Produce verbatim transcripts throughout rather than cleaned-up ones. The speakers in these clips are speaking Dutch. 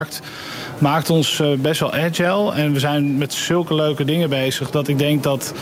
Maakt ons best wel agile en we zijn met zulke leuke dingen bezig dat ik denk dat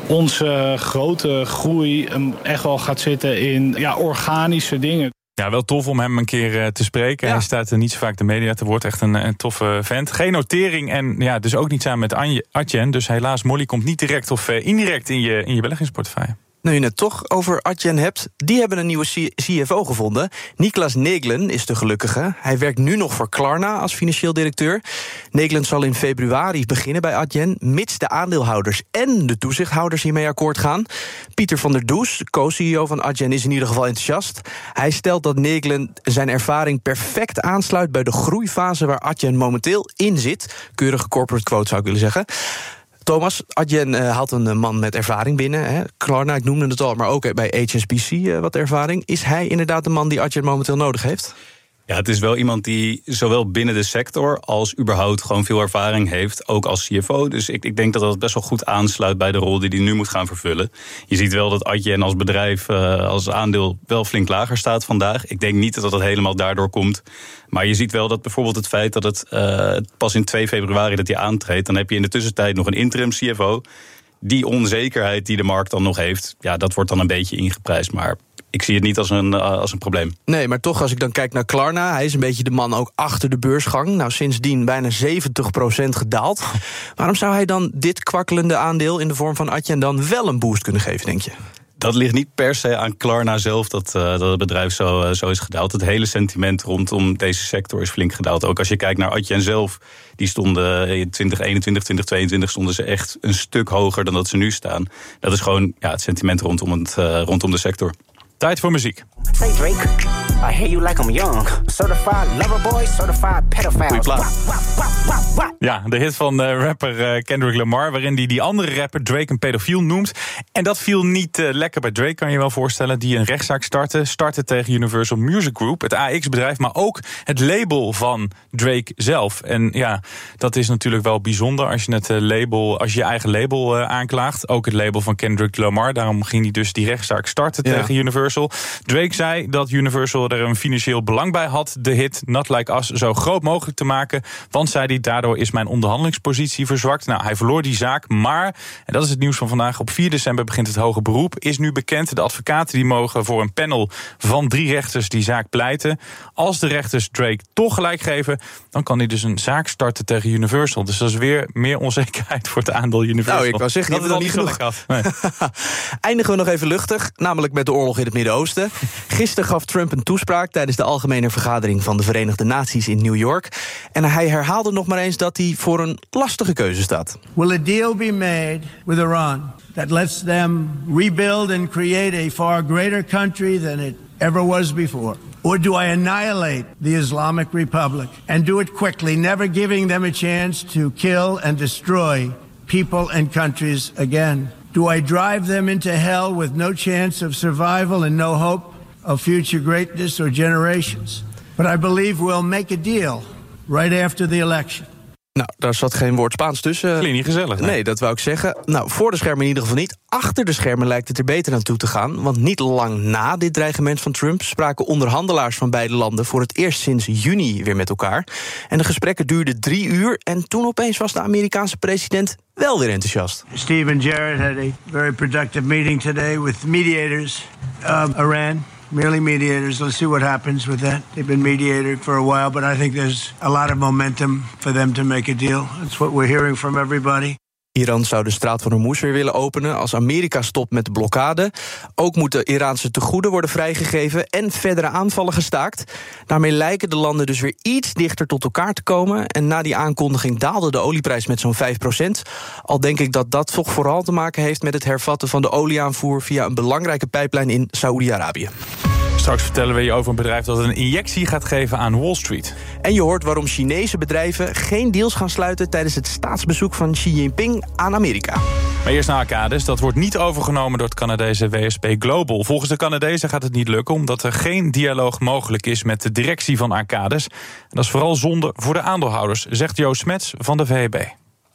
onze grote groei echt wel gaat zitten in ja, organische dingen. Ja, wel tof om hem een keer uh, te spreken. Ja. Hij staat er niet zo vaak de media te woord. Echt een, een toffe vent. Geen notering en ja, dus ook niet samen met Anje, Adyen. Dus helaas, Molly komt niet direct of uh, indirect in je, in je beleggingsportefeuille. Nu je het toch over Adyen hebt, die hebben een nieuwe C F O gevonden. Niklas Neglen is de gelukkige. Hij werkt nu nog voor Klarna als financieel directeur. Neglen zal in februari beginnen bij Adyen, mits de aandeelhouders en de toezichthouders hiermee akkoord gaan. Pieter van der Does, co-C E O van Adyen, is in ieder geval enthousiast. Hij stelt dat Neglen zijn ervaring perfect aansluit bij de groeifase waar Adyen momenteel in zit. Keurige corporate quote zou ik willen zeggen. Thomas, Adyen uh, haalt een man met ervaring binnen. Hè. Klarna, ik noemde het al, maar ook bij H S B C uh, wat ervaring. Is hij inderdaad de man die Adyen momenteel nodig heeft? Ja, het is wel iemand die zowel binnen de sector als überhaupt gewoon veel ervaring heeft, ook als C F O. Dus ik, ik denk dat dat best wel goed aansluit bij de rol die hij nu moet gaan vervullen. Je ziet wel dat Adyen als bedrijf, uh, als aandeel wel flink lager staat vandaag. Ik denk niet dat dat helemaal daardoor komt. Maar je ziet wel dat bijvoorbeeld het feit dat het uh, pas in twee februari dat hij aantreedt, dan heb je in de tussentijd nog een interim C F O. Die onzekerheid die de markt dan nog heeft, ja, dat wordt dan een beetje ingeprijsd, maar ik zie het niet als een, uh, als een probleem. Nee, maar toch, als ik dan kijk naar Klarna, hij is een beetje de man ook achter de beursgang. Nou, sindsdien bijna zeventig procent gedaald. Waarom zou hij dan dit kwakkelende aandeel in de vorm van Adyen dan wel een boost kunnen geven, denk je? Dat ligt niet per se aan Klarna zelf dat, uh, dat het bedrijf zo, uh, zo is gedaald. Het hele sentiment rondom deze sector is flink gedaald. Ook als je kijkt naar Adyen zelf, die stonden in twintig eenentwintig, twintig tweeëntwintig stonden ze echt een stuk hoger dan dat ze nu staan. Dat is gewoon ja, het sentiment rondom, het, uh, rondom de sector. Tijd voor muziek. Say Drake, I hear you like I'm young. Certified lover boy, certified pedophile. Goeie plaat. Ja, de hit van uh, rapper uh, Kendrick Lamar, waarin hij die andere rapper Drake een pedofiel noemt. En dat viel niet uh, lekker bij Drake, kan je wel voorstellen, die een rechtszaak startte. Startte tegen Universal Music Group, het A X-bedrijf, maar ook het label van Drake zelf. En ja, dat is natuurlijk wel bijzonder als je het uh, label, als je je eigen label uh, aanklaagt. Ook het label van Kendrick Lamar, daarom ging hij dus die rechtszaak starten ja. tegen Universal. Drake zei dat Universal er een financieel belang bij had de hit Not Like Us zo groot mogelijk te maken. Want, zei hij, daardoor is mijn onderhandelingspositie verzwakt. Nou, hij verloor die zaak, maar, en dat is het nieuws van vandaag, op vier december begint het hoge beroep. Is nu bekend, de advocaten die mogen voor een panel van drie rechters die zaak pleiten. Als de rechters Drake toch gelijk geven, dan kan hij dus een zaak starten tegen Universal. Dus dat is weer meer onzekerheid voor het aandeel Universal. Nou, ik wou zeggen, dat het nog niet genoeg gehad. Nee. Eindigen we nog even luchtig, namelijk met de oorlog in het Midden-Oosten. Gisteren gaf Trump een toespraak tijdens de algemene vergadering van de Verenigde Naties in New York. En hij herhaalde nog maar eens dat hij voor een lastige keuze staat. Will a deal be made with Iran that lets them rebuild and create a far greater country than it ever was before? Or do I annihilate the Islamic Republic and do it quickly, never giving them a chance to kill and destroy people and countries again? Do I drive them into hell with no chance of survival and no hope of future greatness or generations? But I believe we'll make a deal right after the election. Nou, daar zat geen woord Spaans tussen. Klinkt niet gezellig. Nee. nee, dat wou ik zeggen. Nou, voor de schermen in ieder geval niet. Achter de schermen lijkt het er beter aan toe te gaan. Want niet lang na dit dreigement van Trump spraken onderhandelaars van beide landen voor het eerst sinds juni weer met elkaar. En de gesprekken duurden drie uur. En toen opeens was de Amerikaanse president wel weer enthousiast. Steve and Jared had a very productive meeting today with mediators of Iran. Merely mediators. Let's see what happens with that. They've been mediated for a while, but I think there's a lot of momentum for them to make a deal. That's what we're hearing from everybody. Iran zou de straat van Hormuz weer willen openen als Amerika stopt met de blokkade. Ook moeten Iraanse tegoeden worden vrijgegeven en verdere aanvallen gestaakt. Daarmee lijken de landen dus weer iets dichter tot elkaar te komen. En na die aankondiging daalde de olieprijs met zo'n vijf procent. Al denk ik dat dat toch vooral te maken heeft met het hervatten van de olieaanvoer via een belangrijke pijplijn in Saoedi-Arabië. Straks vertellen we je over een bedrijf dat een injectie gaat geven aan Wall Street. En je hoort waarom Chinese bedrijven geen deals gaan sluiten tijdens het staatsbezoek van Xi Jinping aan Amerika. Maar eerst naar Arcadis. Dat wordt niet overgenomen door het Canadese W S P Global. Volgens de Canadezen gaat het niet lukken omdat er geen dialoog mogelijk is met de directie van Arcadis. En dat is vooral zonde voor de aandeelhouders, zegt Joost Smets van de V E B.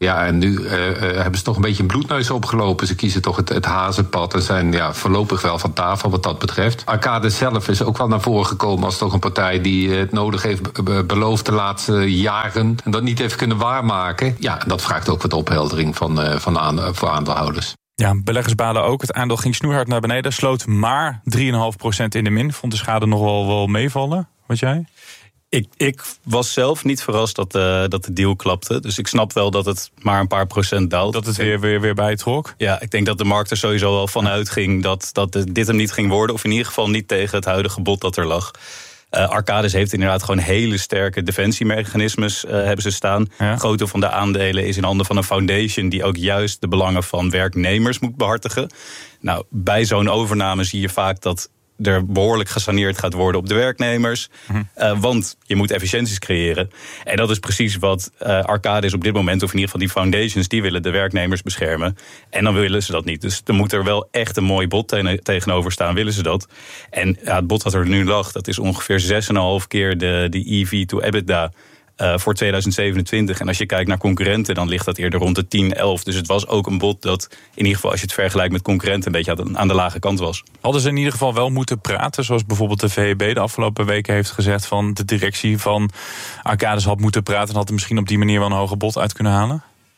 Ja, en nu uh, uh, hebben ze toch een beetje een bloedneus opgelopen. Ze kiezen toch het, het hazenpad en zijn ja, voorlopig wel van tafel wat dat betreft. Arcadis zelf is ook wel naar voren gekomen als toch een partij die het nodig heeft beloofd de laatste jaren en dat niet heeft kunnen waarmaken. Ja, dat vraagt ook wat opheldering van, uh, van aan, voor aandeelhouders. Ja, beleggers balen ook. Het aandeel ging snoeihard naar beneden. Sloot maar drie komma vijf procent in de min. Vond de schade nog wel, wel meevallen? Wat jij? Ik, ik was zelf niet verrast dat, uh, dat de deal klapte. Dus ik snap wel dat het maar een paar procent daalt. Dat het weer, weer, weer bijtrok? Ja, ik denk dat de markt er sowieso wel van uitging dat, dat dit hem niet ging worden. Of in ieder geval niet tegen het huidige bod dat er lag. Uh, Arcadis heeft inderdaad gewoon hele sterke defensiemechanismes uh, hebben ze staan. Ja. Het grote van de aandelen is in handen van een foundation die ook juist de belangen van werknemers moet behartigen. Nou, bij zo'n overname zie je vaak dat er behoorlijk gesaneerd gaat worden op de werknemers. Mm-hmm. Uh, want je moet efficiënties creëren. En dat is precies wat uh, Arcadis op dit moment, of in ieder geval die foundations, die willen de werknemers beschermen. En dan willen ze dat niet. Dus er moet er wel echt een mooi bod te- tegenover staan, willen ze dat. En ja, het bod wat er nu lag, dat is ongeveer zes komma vijf keer de, de E V to EBITDA. Uh, voor tweeduizend zevenentwintig. En als je kijkt naar concurrenten, dan ligt dat eerder rond de tien, elf. Dus het was ook een bod dat, in ieder geval als je het vergelijkt met concurrenten, een beetje aan de lage kant was. Hadden ze in ieder geval wel moeten praten, zoals bijvoorbeeld de V E B de afgelopen weken heeft gezegd, van de directie van Arcadis had moeten praten en had er misschien op die manier wel een hoger bod uit kunnen halen?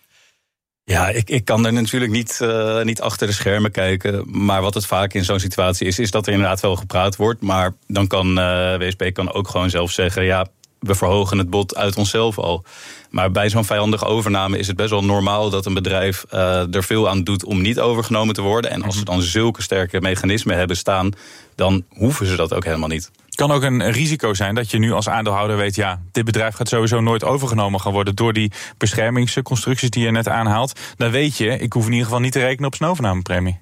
Ja, ik, ik kan er natuurlijk niet, uh, niet achter de schermen kijken. Maar wat het vaak in zo'n situatie is, is dat er inderdaad wel gepraat wordt. Maar dan kan uh, W S P kan ook gewoon zelf zeggen, ja, we verhogen het bod uit onszelf al. Maar bij zo'n vijandige overname is het best wel normaal dat een bedrijf uh, er veel aan doet om niet overgenomen te worden. En als ze dan zulke sterke mechanismen hebben staan, dan hoeven ze dat ook helemaal niet. Het kan ook een risico zijn dat je nu als aandeelhouder weet, ja, dit bedrijf gaat sowieso nooit overgenomen gaan worden door die beschermingsconstructies die je net aanhaalt. Dan weet je, ik hoef in ieder geval niet te rekenen op zijn overnamepremie.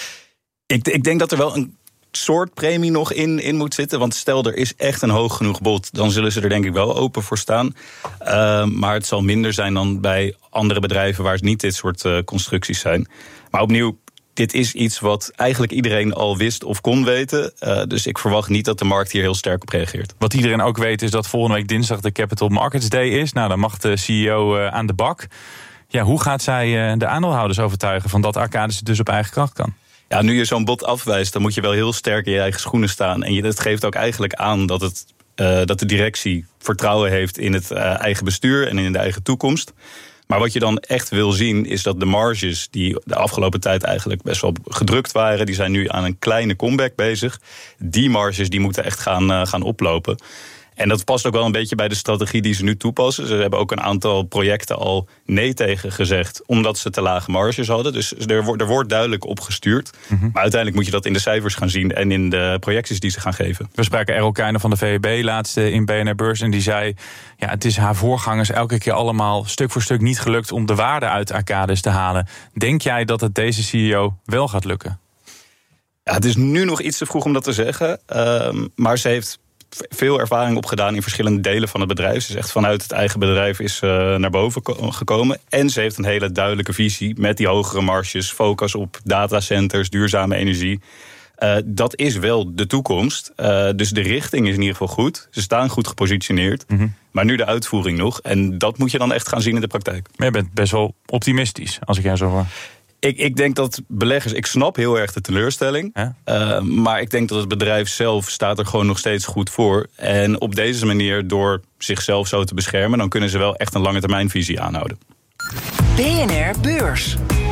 Ik, ik denk dat er wel een soort premie nog in, in moet zitten. Want stel, er is echt een hoog genoeg bod, dan zullen ze er denk ik wel open voor staan. Uh, maar het zal minder zijn dan bij andere bedrijven waar het niet dit soort uh, constructies zijn. Maar opnieuw, dit is iets wat eigenlijk iedereen al wist of kon weten. Uh, dus ik verwacht niet dat de markt hier heel sterk op reageert. Wat iedereen ook weet is dat volgende week dinsdag de Capital Markets Day is. Nou, dan mag de C E O uh, aan de bak. Ja, hoe gaat zij uh, de aandeelhouders overtuigen van dat Arcadis het dus op eigen kracht kan? Ja, nu je zo'n bod afwijst, dan moet je wel heel sterk in je eigen schoenen staan. En je, dat geeft ook eigenlijk aan dat, het, uh, dat de directie vertrouwen heeft in het uh, eigen bestuur en in de eigen toekomst. Maar wat je dan echt wil zien is dat de marges die de afgelopen tijd eigenlijk best wel gedrukt waren, die zijn nu aan een kleine comeback bezig. Die marges die moeten echt gaan, uh, gaan oplopen. En dat past ook wel een beetje bij de strategie die ze nu toepassen. Ze hebben ook een aantal projecten al nee tegen gezegd, omdat ze te lage marges hadden. Dus er wordt, er wordt duidelijk op gestuurd. Mm-hmm. Maar uiteindelijk moet je dat in de cijfers gaan zien en in de projecties die ze gaan geven. We spraken Errol Kuyner van de V E B laatst in B N R Beurs en die zei, ja, het is haar voorgangers elke keer allemaal stuk voor stuk niet gelukt om de waarde uit Arcadis te halen. Denk jij dat het deze C E O wel gaat lukken? Ja, het is nu nog iets te vroeg om dat te zeggen. Um, maar ze heeft veel ervaring opgedaan in verschillende delen van het bedrijf. Ze is echt vanuit het eigen bedrijf is uh, naar boven ko- gekomen. En ze heeft een hele duidelijke visie met die hogere marges, focus op datacenters, duurzame energie. Uh, dat is wel de toekomst. Uh, dus de richting is in ieder geval goed. Ze staan goed gepositioneerd. Mm-hmm. Maar nu de uitvoering nog. En dat moet je dan echt gaan zien in de praktijk. Maar je bent best wel optimistisch, als ik jou zo hoor. Ik, ik denk dat beleggers, ik snap heel erg de teleurstelling. Ja. Uh, maar ik denk dat het bedrijf zelf staat er gewoon nog steeds goed voor. En op deze manier, door zichzelf zo te beschermen, dan kunnen ze wel echt een lange termijnvisie aanhouden. B N R Beurs.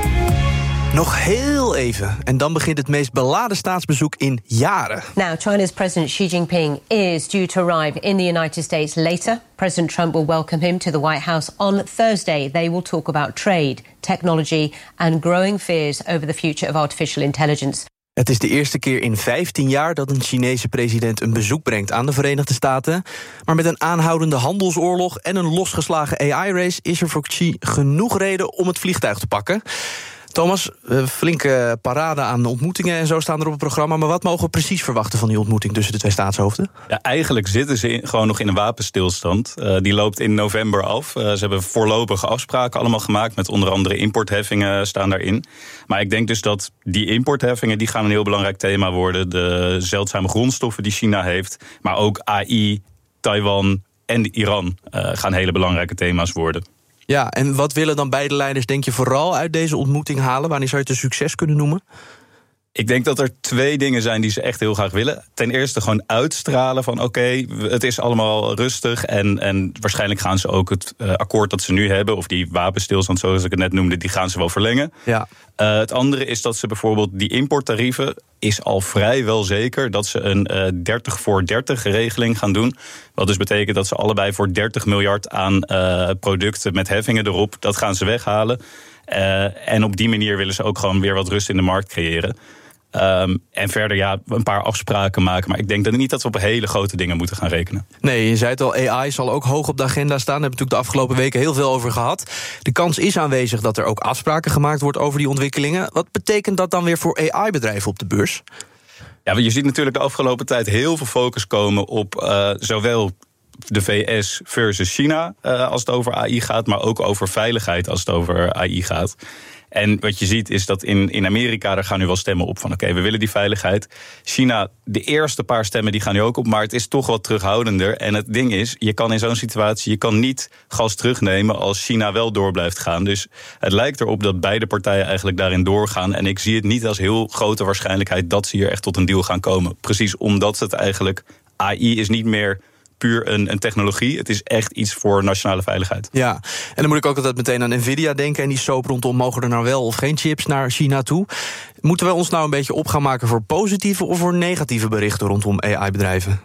Nog heel even. En dan begint het meest beladen staatsbezoek in jaren. Now, China's President Xi Jinping is due to arrive in the United States later. President Trump will welcome him to the White House on Thursday. They will talk about trade, technology and growing fears over the future of artificial intelligence. Het is de eerste keer in vijftien jaar dat een Chinese president een bezoek brengt aan de Verenigde Staten. Maar met een aanhoudende handelsoorlog en een losgeslagen A I-race is er voor Xi genoeg reden om het vliegtuig te pakken. Thomas, flinke parade aan ontmoetingen en zo staan er op het programma. Maar wat mogen we precies verwachten van die ontmoeting tussen de twee staatshoofden? Ja, eigenlijk zitten ze in, gewoon nog in een wapenstilstand. Uh, die loopt in november af. Uh, ze hebben voorlopige afspraken allemaal gemaakt. Met onder andere importheffingen staan daarin. Maar ik denk dus dat die importheffingen die gaan een heel belangrijk thema worden. De zeldzame grondstoffen die China heeft. Maar ook A I, Taiwan en Iran uh, gaan hele belangrijke thema's worden. Ja, en wat willen dan beide leiders, denk je, vooral uit deze ontmoeting halen? Wanneer zou je het een succes kunnen noemen? Ik denk dat er twee dingen zijn die ze echt heel graag willen. Ten eerste gewoon uitstralen van oké, okay, het is allemaal rustig. En, en waarschijnlijk gaan ze ook het uh, akkoord dat ze nu hebben, of die wapenstilstand zoals ik het net noemde, die gaan ze wel verlengen. Ja. Uh, het andere is dat ze bijvoorbeeld die importtarieven, is al vrijwel zeker dat ze een uh, dertig voor dertig regeling gaan doen. Wat dus betekent dat ze allebei voor dertig miljard aan uh, producten met heffingen erop, dat gaan ze weghalen. Uh, en op die manier willen ze ook gewoon weer wat rust in de markt creëren. Um, en verder ja, een paar afspraken maken. Maar ik denk dat niet dat we op hele grote dingen moeten gaan rekenen. Nee, je zei het al, A I zal ook hoog op de agenda staan. Daar hebben we natuurlijk de afgelopen weken heel veel over gehad. De kans is aanwezig dat er ook afspraken gemaakt wordt over die ontwikkelingen. Wat betekent dat dan weer voor A I-bedrijven op de beurs? Ja, je ziet natuurlijk de afgelopen tijd heel veel focus komen op uh, zowel de V S versus China uh, als het over A I gaat, maar ook over veiligheid als het over A I gaat. En wat je ziet is dat in, in Amerika, daar gaan nu wel stemmen op van oké, okay, we willen die veiligheid. China, de eerste paar stemmen die gaan nu ook op, maar het is toch wat terughoudender. En het ding is, je kan in zo'n situatie, je kan niet gas terugnemen als China wel door blijft gaan. Dus het lijkt erop dat beide partijen eigenlijk daarin doorgaan. En ik zie het niet als heel grote waarschijnlijkheid dat ze hier echt tot een deal gaan komen. Precies omdat het eigenlijk, A I is niet meer puur een, een technologie. Het is echt iets voor nationale veiligheid. Ja, en dan moet ik ook altijd meteen aan Nvidia denken. En die soap rondom, mogen er nou wel of geen chips naar China toe? Moeten we ons nou een beetje op gaan maken voor positieve of voor negatieve berichten rondom A I-bedrijven?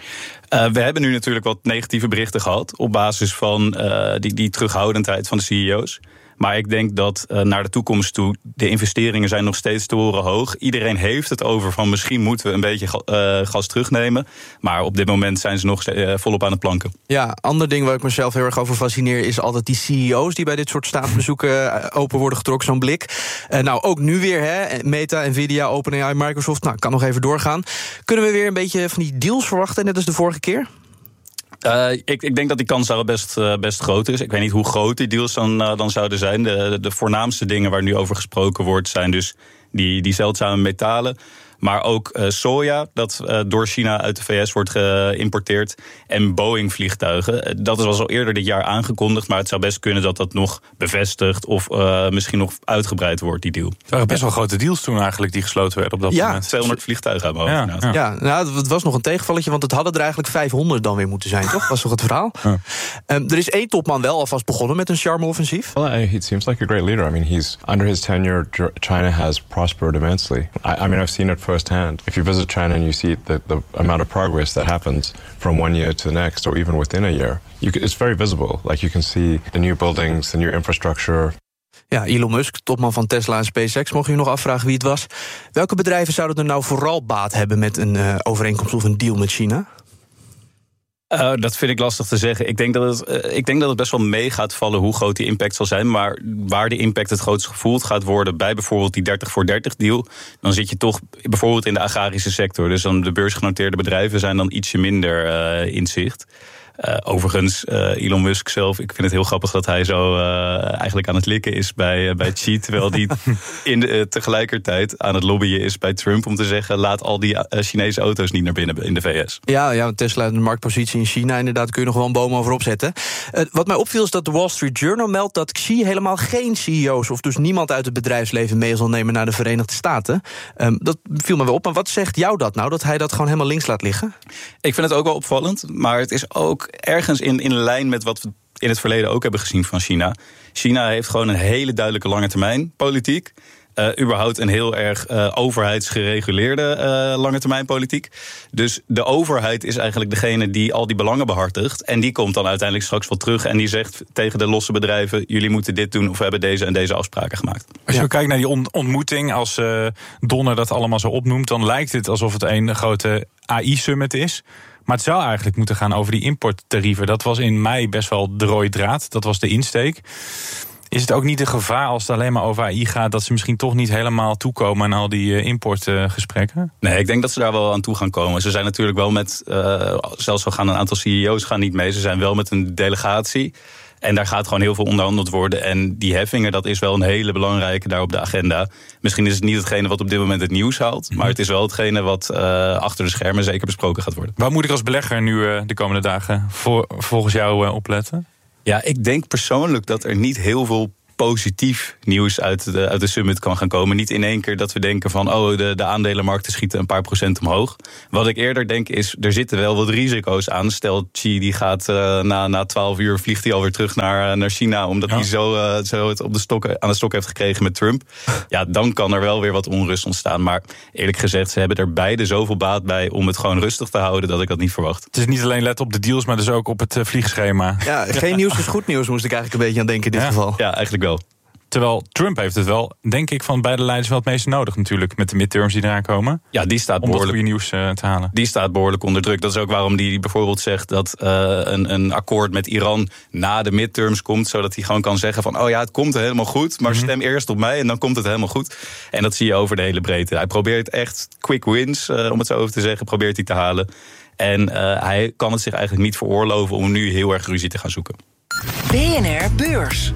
Uh, we hebben nu natuurlijk wat negatieve berichten gehad op basis van uh, die, die terughoudendheid van de C E O's. Maar ik denk dat uh, naar de toekomst toe, de investeringen zijn nog steeds torenhoog. Iedereen heeft het over van misschien moeten we een beetje uh, gas terugnemen. Maar op dit moment zijn ze nog uh, volop aan het planken. Ja, ander ding waar ik mezelf heel erg over fascineer is altijd die C E O's die bij dit soort staatsbezoeken open worden getrokken, zo'n blik. Uh, nou, ook nu weer, hè, Meta, Nvidia, OpenAI, Microsoft. Nou, kan nog even doorgaan. Kunnen we weer een beetje van die deals verwachten, net als de vorige keer? Uh, ik, ik denk dat die kans daar best, uh, best groot is. Ik weet niet hoe groot die deals dan, uh, dan zouden zijn. De, de voornaamste dingen waar nu over gesproken wordt zijn dus die, die zeldzame metalen. Maar ook uh, soja, dat uh, door China uit de V S wordt geïmporteerd. En Boeing-vliegtuigen. Dat was al eerder dit jaar aangekondigd. Maar het zou best kunnen dat dat nog bevestigd of uh, misschien nog uitgebreid wordt, die deal. Het waren best wel grote deals toen eigenlijk die gesloten werden op dat ja, moment. tweehonderd vliegtuigen hebben we ja, over. Ja, ja, nou, het was nog een tegenvalletje, want het hadden er eigenlijk vijfhonderd dan weer moeten zijn, toch? Was toch het verhaal? Ja. Um, er is één topman wel alvast begonnen met een charme-offensief. Well, it seems like a great leader. I mean, he's under his tenure, China has prospered immensely. I, I mean, I've seen it firsthand. If you visit China and you see the, the amount of progress that happens from one year to the next, or even within a year, you can, it's very visible. Like you can see the new buildings, the new infrastructure. Ja, Elon Musk, topman van Tesla en SpaceX, mocht je nog afvragen wie het was. Welke bedrijven zouden er nou vooral baat hebben met een uh, overeenkomst of een deal met China? Uh, dat vind ik lastig te zeggen. Ik denk, dat het, uh, ik denk dat het best wel mee gaat vallen hoe groot die impact zal zijn. Maar waar die impact het grootst gevoeld gaat worden bij bijvoorbeeld die dertig voor dertig deal, dan zit je toch bijvoorbeeld in de agrarische sector. Dus dan de beursgenoteerde bedrijven zijn dan ietsje minder uh, in zicht. Uh, overigens, uh, Elon Musk zelf, ik vind het heel grappig dat hij zo uh, eigenlijk aan het likken is bij, uh, bij Xi, terwijl hij in de, uh, tegelijkertijd aan het lobbyen is bij Trump om te zeggen, laat al die uh, Chinese auto's niet naar binnen in de V S. Ja, ja, Tesla en de marktpositie in China, inderdaad kun je nog wel een boom over opzetten. Uh, wat mij opviel is dat de Wall Street Journal meldt dat Xi helemaal geen C E O's of dus niemand uit het bedrijfsleven mee zal nemen naar de Verenigde Staten. Um, dat viel me wel op, maar wat zegt jou dat nou, dat hij dat gewoon helemaal links laat liggen? Ik vind het ook wel opvallend, maar het is ook ergens in, in lijn met wat we in het verleden ook hebben gezien van China. China heeft gewoon een hele duidelijke lange termijn politiek. Uh, überhaupt een heel erg uh, overheidsgereguleerde uh, lange termijn politiek. Dus de overheid is eigenlijk degene die al die belangen behartigt. En die komt dan uiteindelijk straks wel terug en die zegt tegen de losse bedrijven, jullie moeten dit doen of we hebben deze en deze afspraken gemaakt. Als je ja. kijkt naar die on- ontmoeting, als uh, Donner dat allemaal zo opnoemt, dan lijkt het alsof het een grote A I-summit is. Maar het zou eigenlijk moeten gaan over die importtarieven. Dat was in mei best wel de rode draad. Dat was de insteek. Is het ook niet een gevaar als het alleen maar over A I gaat, dat ze misschien toch niet helemaal toekomen aan al die uh, importgesprekken? Nee, ik denk dat ze daar wel aan toe gaan komen. Ze zijn natuurlijk wel met, uh, zelfs al gaan een aantal C E O's gaan niet mee. Ze zijn wel met een delegatie. En daar gaat gewoon heel veel onderhandeld worden. En die heffingen, dat is wel een hele belangrijke daar op de agenda. Misschien is het niet hetgene wat op dit moment het nieuws haalt. Maar het is wel hetgene wat uh, achter de schermen zeker besproken gaat worden. Waar moet ik als belegger nu uh, de komende dagen voor, volgens jou uh, opletten? Ja, ik denk persoonlijk dat er niet heel veel positief nieuws uit de, uit de summit kan gaan komen. Niet in één keer dat we denken van, oh, de, de aandelenmarkten schieten een paar procent omhoog. Wat ik eerder denk is, er zitten wel wat risico's aan. Stel, Xi die gaat uh, na, na twaalf uur vliegt hij alweer terug naar, naar China, omdat ja. hij zo, uh, zo het op de stok, aan de stok heeft gekregen met Trump. Ja, dan kan er wel weer wat onrust ontstaan. Maar eerlijk gezegd, ze hebben er beide zoveel baat bij om het gewoon rustig te houden dat ik dat niet verwacht. Het is niet alleen let op de deals, maar dus ook op het uh, vliegschema. Ja, geen nieuws is goed nieuws, moest ik eigenlijk een beetje aan denken in dit ja. geval. Ja, eigenlijk wel. Terwijl Trump heeft het wel, denk ik, van beide leiders wel het meeste nodig natuurlijk. Met de midterms die eraan komen. Ja, die staat om behoorlijk, goede nieuws uh, te halen. Die staat behoorlijk onder druk. Dat is ook waarom hij bijvoorbeeld zegt dat uh, een, een akkoord met Iran na de midterms komt. Zodat hij gewoon kan zeggen van, oh ja, het komt helemaal goed. Maar mm-hmm. stem eerst op mij en dan komt het helemaal goed. En dat zie je over de hele breedte. Hij probeert echt quick wins, uh, om het zo over te zeggen, probeert hij te halen. En uh, hij kan het zich eigenlijk niet veroorloven om nu heel erg ruzie te gaan zoeken. B N R Beurs.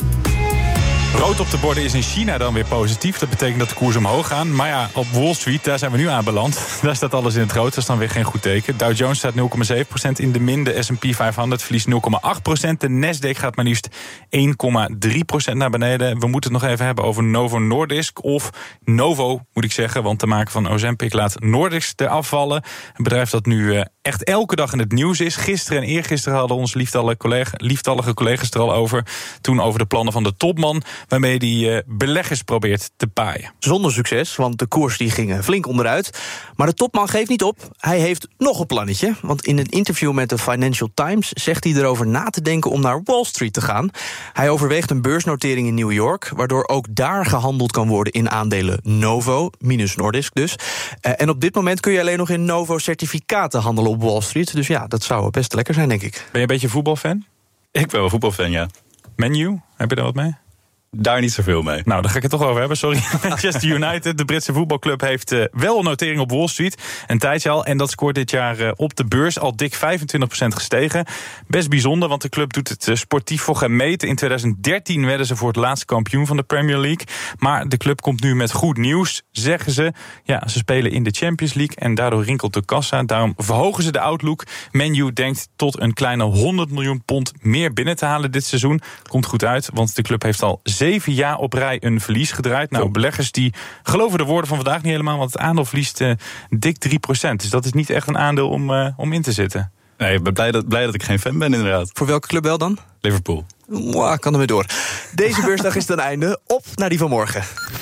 Rood op de borden is in China dan weer positief. Dat betekent dat de koersen omhoog gaan. Maar ja, op Wall Street, daar zijn we nu aanbeland. Daar staat alles in het rood, dat is dan weer geen goed teken. Dow Jones staat nul komma zeven procent in de min. De S en P vijfhonderd verliest nul komma acht procent. De Nasdaq gaat maar liefst één komma drie procent naar beneden. We moeten het nog even hebben over Novo Nordisk. Of Novo, moet ik zeggen. Want de maker van Ozempic laat Nordisk eraf vallen. Een bedrijf dat nu uh, echt elke dag in het nieuws is. Gisteren en eergisteren hadden onze lieftallige, collega, lieftallige collega's er al over. Toen over de plannen van de topman, waarmee die uh, beleggers probeert te paaien. Zonder succes, want de koers die ging flink onderuit. Maar de topman geeft niet op. Hij heeft nog een plannetje. Want in een interview met de Financial Times zegt hij erover na te denken om naar Wall Street te gaan. Hij overweegt een beursnotering in New York, waardoor ook daar gehandeld kan worden in aandelen Novo, minus Nordisk dus. Uh, en op dit moment kun je alleen nog in Novo-certificaten handelen op Wall Street. Dus ja, dat zou best lekker zijn, denk ik. Ben je een beetje voetbalfan? Ik ben wel voetbalfan, ja. Man U, heb je daar wat mee? Daar niet zoveel mee. Nou, daar ga ik het toch over hebben, sorry. Manchester United, de Britse voetbalclub, heeft uh, wel een notering op Wall Street. Een tijdje al. En dat scoort dit jaar uh, op de beurs al dik vijfentwintig procent gestegen. Best bijzonder, want de club doet het uh, sportief voor gemeten. In twintig dertien werden ze voor het laatst kampioen van de Premier League. Maar de club komt nu met goed nieuws, zeggen ze. Ja, ze spelen in de Champions League en daardoor rinkelt de kassa. Daarom verhogen ze de outlook. Man U denkt tot een kleine honderd miljoen pond meer binnen te halen dit seizoen. Komt goed uit, want de club heeft al zeven jaar op rij een verlies gedraaid. Nou, beleggers die geloven de woorden van vandaag niet helemaal, want het aandeel verliest uh, dik drie procent. Dus dat is niet echt een aandeel om, uh, om in te zitten. Nee, ik ben blij dat, blij dat ik geen fan ben, inderdaad. Voor welke club wel dan? Liverpool. Mwah, kan ermee door. Deze beursdag is ten einde. Op naar die van morgen.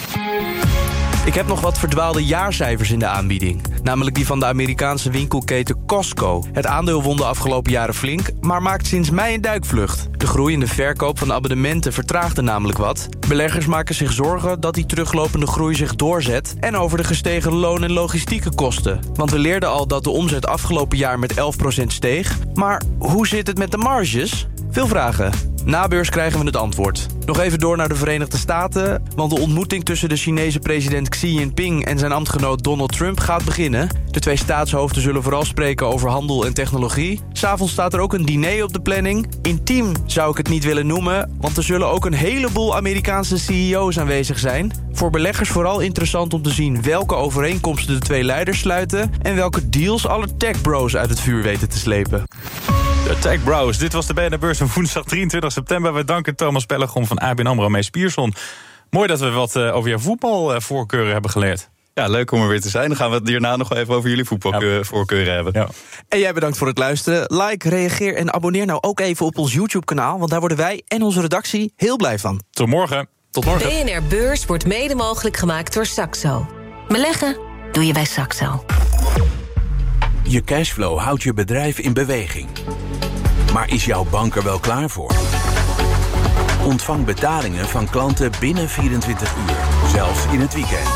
Ik heb nog wat verdwaalde jaarcijfers in de aanbieding. Namelijk die van de Amerikaanse winkelketen Costco. Het aandeel won de afgelopen jaren flink, maar maakt sinds mei een duikvlucht. De groeiende verkoop van abonnementen vertraagde namelijk wat. Beleggers maken zich zorgen dat die teruglopende groei zich doorzet en over de gestegen loon- en logistieke kosten. Want we leerden al dat de omzet afgelopen jaar met elf procent steeg. Maar hoe zit het met de marges? Veel vragen. Na beurs krijgen we het antwoord. Nog even door naar de Verenigde Staten, want de ontmoeting tussen de Chinese president Xi Jinping en zijn ambtgenoot Donald Trump gaat beginnen. De twee staatshoofden zullen vooral spreken over handel en technologie. 'S Avonds staat er ook een diner op de planning. Intiem zou ik het niet willen noemen, want er zullen ook een heleboel Amerikaanse C E O's aanwezig zijn. Voor beleggers vooral interessant om te zien welke overeenkomsten de twee leiders sluiten en welke deals alle tech bros uit het vuur weten te slepen. De Tech Bros. Dit was de B N R Beurs van woensdag drieëntwintig september. We danken Thomas Pellegrom van A B N AMRO Mees Pierson. Mooi dat we wat uh, over jouw voetbalvoorkeuren uh, hebben geleerd. Ja, leuk om er weer te zijn. Dan gaan we het hierna nog even over jullie voetbalvoorkeuren ja. hebben. Ja. En jij bedankt voor het luisteren. Like, reageer en abonneer nou ook even op ons YouTube-kanaal, want daar worden wij en onze redactie heel blij van. Tot morgen. Tot morgen. B N R Beurs wordt mede mogelijk gemaakt door Saxo. Beleggen doe je bij Saxo. Je cashflow houdt je bedrijf in beweging. Maar is jouw bank er wel klaar voor? Ontvang betalingen van klanten binnen vierentwintig uur, zelfs in het weekend.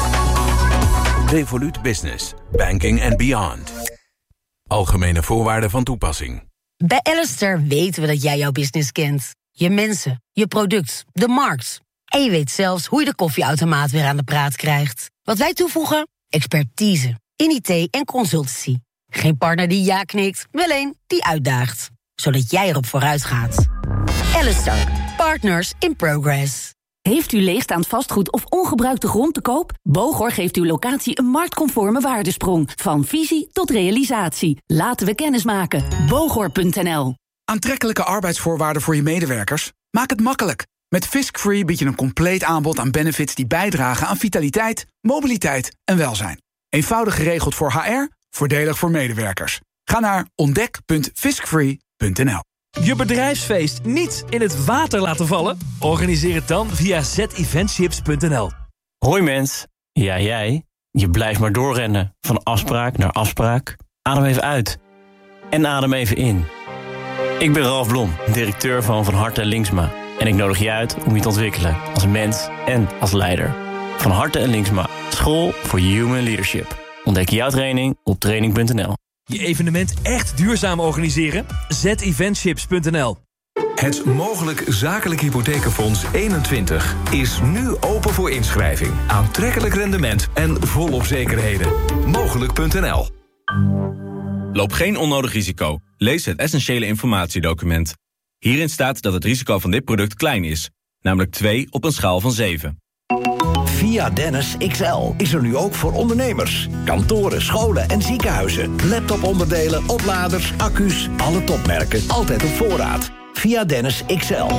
Revolut Business, banking and beyond. Algemene voorwaarden van toepassing. Bij Alistair weten we dat jij jouw business kent. Je mensen, je product, de markt. En je weet zelfs hoe je de koffieautomaat weer aan de praat krijgt. Wat wij toevoegen? Expertise in I T en consultancy. Geen partner die ja knikt, wel een die uitdaagt. Zodat jij erop vooruit gaat. Alistair, partners in progress. Heeft u leegstaand vastgoed of ongebruikte grond te koop? Bogor geeft uw locatie een marktconforme waardesprong. Van visie tot realisatie. Laten we kennis maken. Bogor punt n l Aantrekkelijke arbeidsvoorwaarden voor je medewerkers? Maak het makkelijk. Met Fisk-Free bied je een compleet aanbod aan benefits die bijdragen aan vitaliteit, mobiliteit en welzijn. Eenvoudig geregeld voor H R, voordelig voor medewerkers. Ga naar ontdek punt fiskfree punt n l. Je bedrijfsfeest niet in het water laten vallen? Organiseer het dan via z eventships punt n l. Hoi mens, ja jij, je blijft maar doorrennen. Van afspraak naar afspraak. Adem even uit. En adem even in. Ik ben Ralf Blom, directeur van Van Harte en Linksma. En ik nodig je uit om je te ontwikkelen als mens en als leider. Van Harte en Linksma, school voor human leadership. Ontdek jouw training op training punt n l. Je evenement echt duurzaam organiseren? z eventships punt n l. Het Mogelijk Zakelijk Hypothekenfonds eenentwintig is nu open voor inschrijving. Aantrekkelijk rendement en volop zekerheden. Mogelijk punt n l. Loop geen onnodig risico. Lees het essentiële informatiedocument. Hierin staat dat het risico van dit product klein is. Namelijk twee op een schaal van zeven. Via Dennis X L is er nu ook voor ondernemers. Kantoren, scholen en ziekenhuizen. Laptoponderdelen, opladers, accu's, alle topmerken. Altijd op voorraad. Via Dennis X L.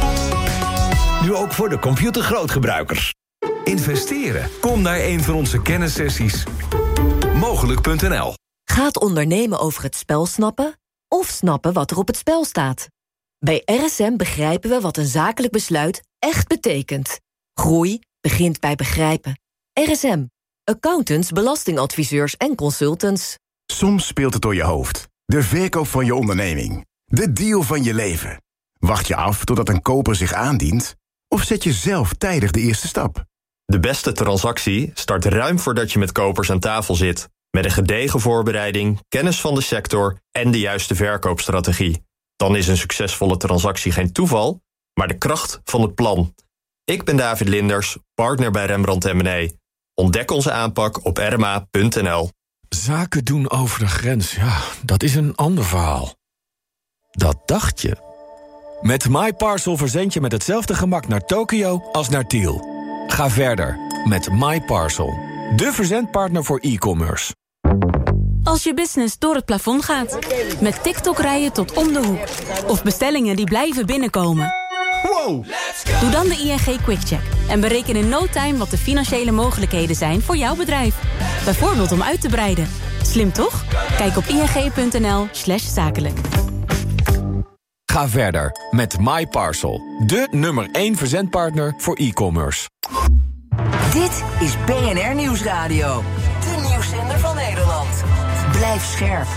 Nu ook voor de computergrootgebruikers. Investeren? Kom naar een van onze kennissessies. Mogelijk punt n l. Gaat ondernemen over het spel snappen? Of snappen wat er op het spel staat? Bij R S M begrijpen we wat een zakelijk besluit echt betekent. Groei begint bij begrijpen. R S M. Accountants, belastingadviseurs en consultants. Soms speelt het door je hoofd. De verkoop van je onderneming. De deal van je leven. Wacht je af totdat een koper zich aandient? Of zet je zelf tijdig de eerste stap? De beste transactie start ruim voordat je met kopers aan tafel zit. Met een gedegen voorbereiding, kennis van de sector en de juiste verkoopstrategie. Dan is een succesvolle transactie geen toeval, maar de kracht van het plan. Ik ben David Linders, partner bij Rembrandt en Mené. Ontdek onze aanpak op r m a punt n l. Zaken doen over de grens, ja, dat is een ander verhaal. Dat dacht je. Met MyParcel verzend je met hetzelfde gemak naar Tokio als naar Tiel. Ga verder met MyParcel, de verzendpartner voor e-commerce. Als je business door het plafond gaat. Met TikTok rijden tot om de hoek. Of bestellingen die blijven binnenkomen. Wow! Doe dan de I N G QuickCheck. En bereken in no time wat de financiële mogelijkheden zijn voor jouw bedrijf. Bijvoorbeeld om uit te breiden. Slim toch? Kijk op ing punt n l slash zakelijk. Ga verder met MyParcel, de nummer één verzendpartner voor e-commerce. Dit is B N R Nieuwsradio. De nieuwszender van Nederland. Blijf scherp.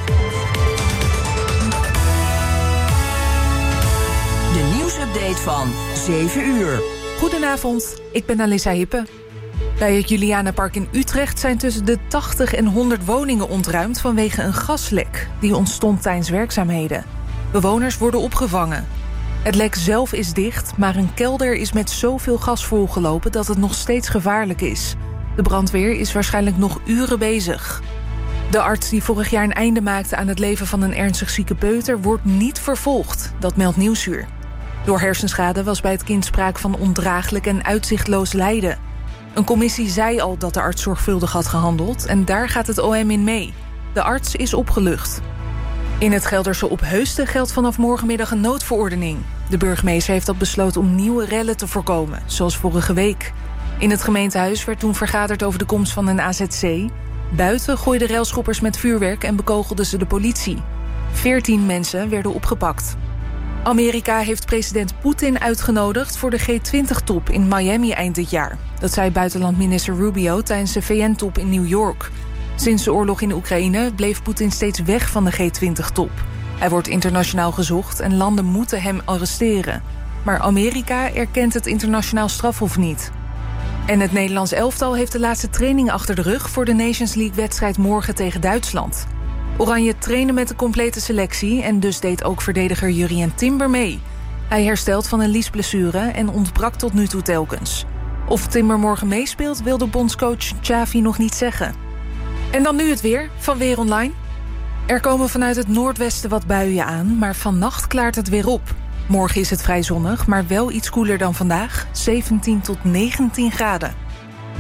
De nieuwsupdate van zeven uur. Goedenavond, ik ben Alissa Hippe. Bij het Julianenpark in Utrecht zijn tussen de tachtig en honderd woningen ontruimd vanwege een gaslek die ontstond tijdens werkzaamheden. Bewoners worden opgevangen. Het lek zelf is dicht, maar een kelder is met zoveel gas volgelopen dat het nog steeds gevaarlijk is. De brandweer is waarschijnlijk nog uren bezig. De arts die vorig jaar een einde maakte aan het leven van een ernstig zieke peuter wordt niet vervolgd, dat meldt Nieuwsuur. Door hersenschade was bij het kind sprake van ondraaglijk en uitzichtloos lijden. Een commissie zei al dat de arts zorgvuldig had gehandeld en daar gaat het O M in mee. De arts is opgelucht. In het Gelderse Opheusden geldt vanaf morgenmiddag een noodverordening. De burgemeester heeft dat besloten om nieuwe rellen te voorkomen, zoals vorige week. In het gemeentehuis werd toen vergaderd over de komst van een A Z C. Buiten gooiden relschoppers met vuurwerk en bekogelden ze de politie. Veertien mensen werden opgepakt. Amerika heeft president Poetin uitgenodigd voor de G twintig top in Miami eind dit jaar. Dat zei buitenlandminister Rubio tijdens de V N-top in New York. Sinds de oorlog in Oekraïne bleef Poetin steeds weg van de G twintig top. Hij wordt internationaal gezocht en landen moeten hem arresteren. Maar Amerika erkent het internationaal strafhof niet. En het Nederlands elftal heeft de laatste training achter de rug voor de Nations League-wedstrijd morgen tegen Duitsland. Oranje trainde met de complete selectie en dus deed ook verdediger Jurrien Timber mee. Hij herstelt van een liesblessure en ontbrak tot nu toe telkens. Of Timber morgen meespeelt, wil de bondscoach Xavi nog niet zeggen. En dan nu het weer van Weer Online. Er komen vanuit het noordwesten wat buien aan, maar vannacht klaart het weer op. Morgen is het vrij zonnig, maar wel iets koeler dan vandaag, zeventien tot negentien graden.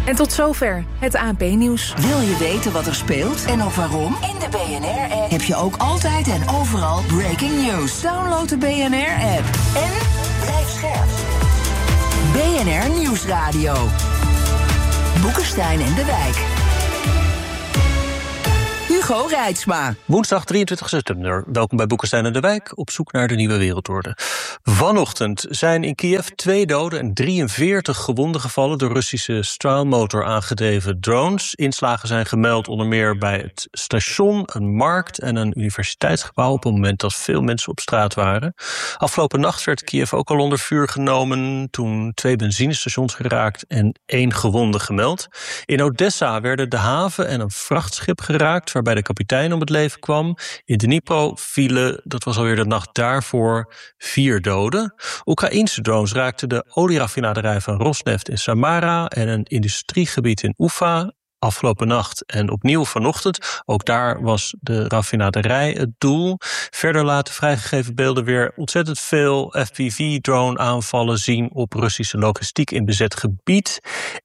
En tot zover het A N P-nieuws. Wil je weten wat er speelt en ook waarom? In de B N R-app heb je ook altijd en overal breaking news. Download de B N R-app en blijf scherp. B N R Nieuwsradio. Boekenstein en de Wijk. Hugo Reitsma. Woensdag drieëntwintig september. Welkom bij Boekenstein en de Wijk, op zoek naar de nieuwe wereldorde. Vanochtend zijn in Kiev twee doden en drieënveertig gewonden gevallen door Russische straalmotor aangedreven drones. Inslagen zijn gemeld onder meer bij het station, een markt en een universiteitsgebouw op het moment dat veel mensen op straat waren. Afgelopen nacht werd Kiev ook al onder vuur genomen toen twee benzinestations geraakt en één gewonde gemeld. In Odessa werden de haven en een vrachtschip geraakt waarbij de kapitein om het leven kwam. In Dnipro vielen, dat was alweer de nacht daarvoor, vier doden. Oekraïense drones raakten de olieraffinaderij van Rosneft in Samara en een industriegebied in Ufa afgelopen nacht en opnieuw vanochtend. Ook daar was de raffinaderij het doel. Verder laten vrijgegeven beelden weer ontzettend veel F P V-drone-aanvallen zien op Russische logistiek in bezet gebied.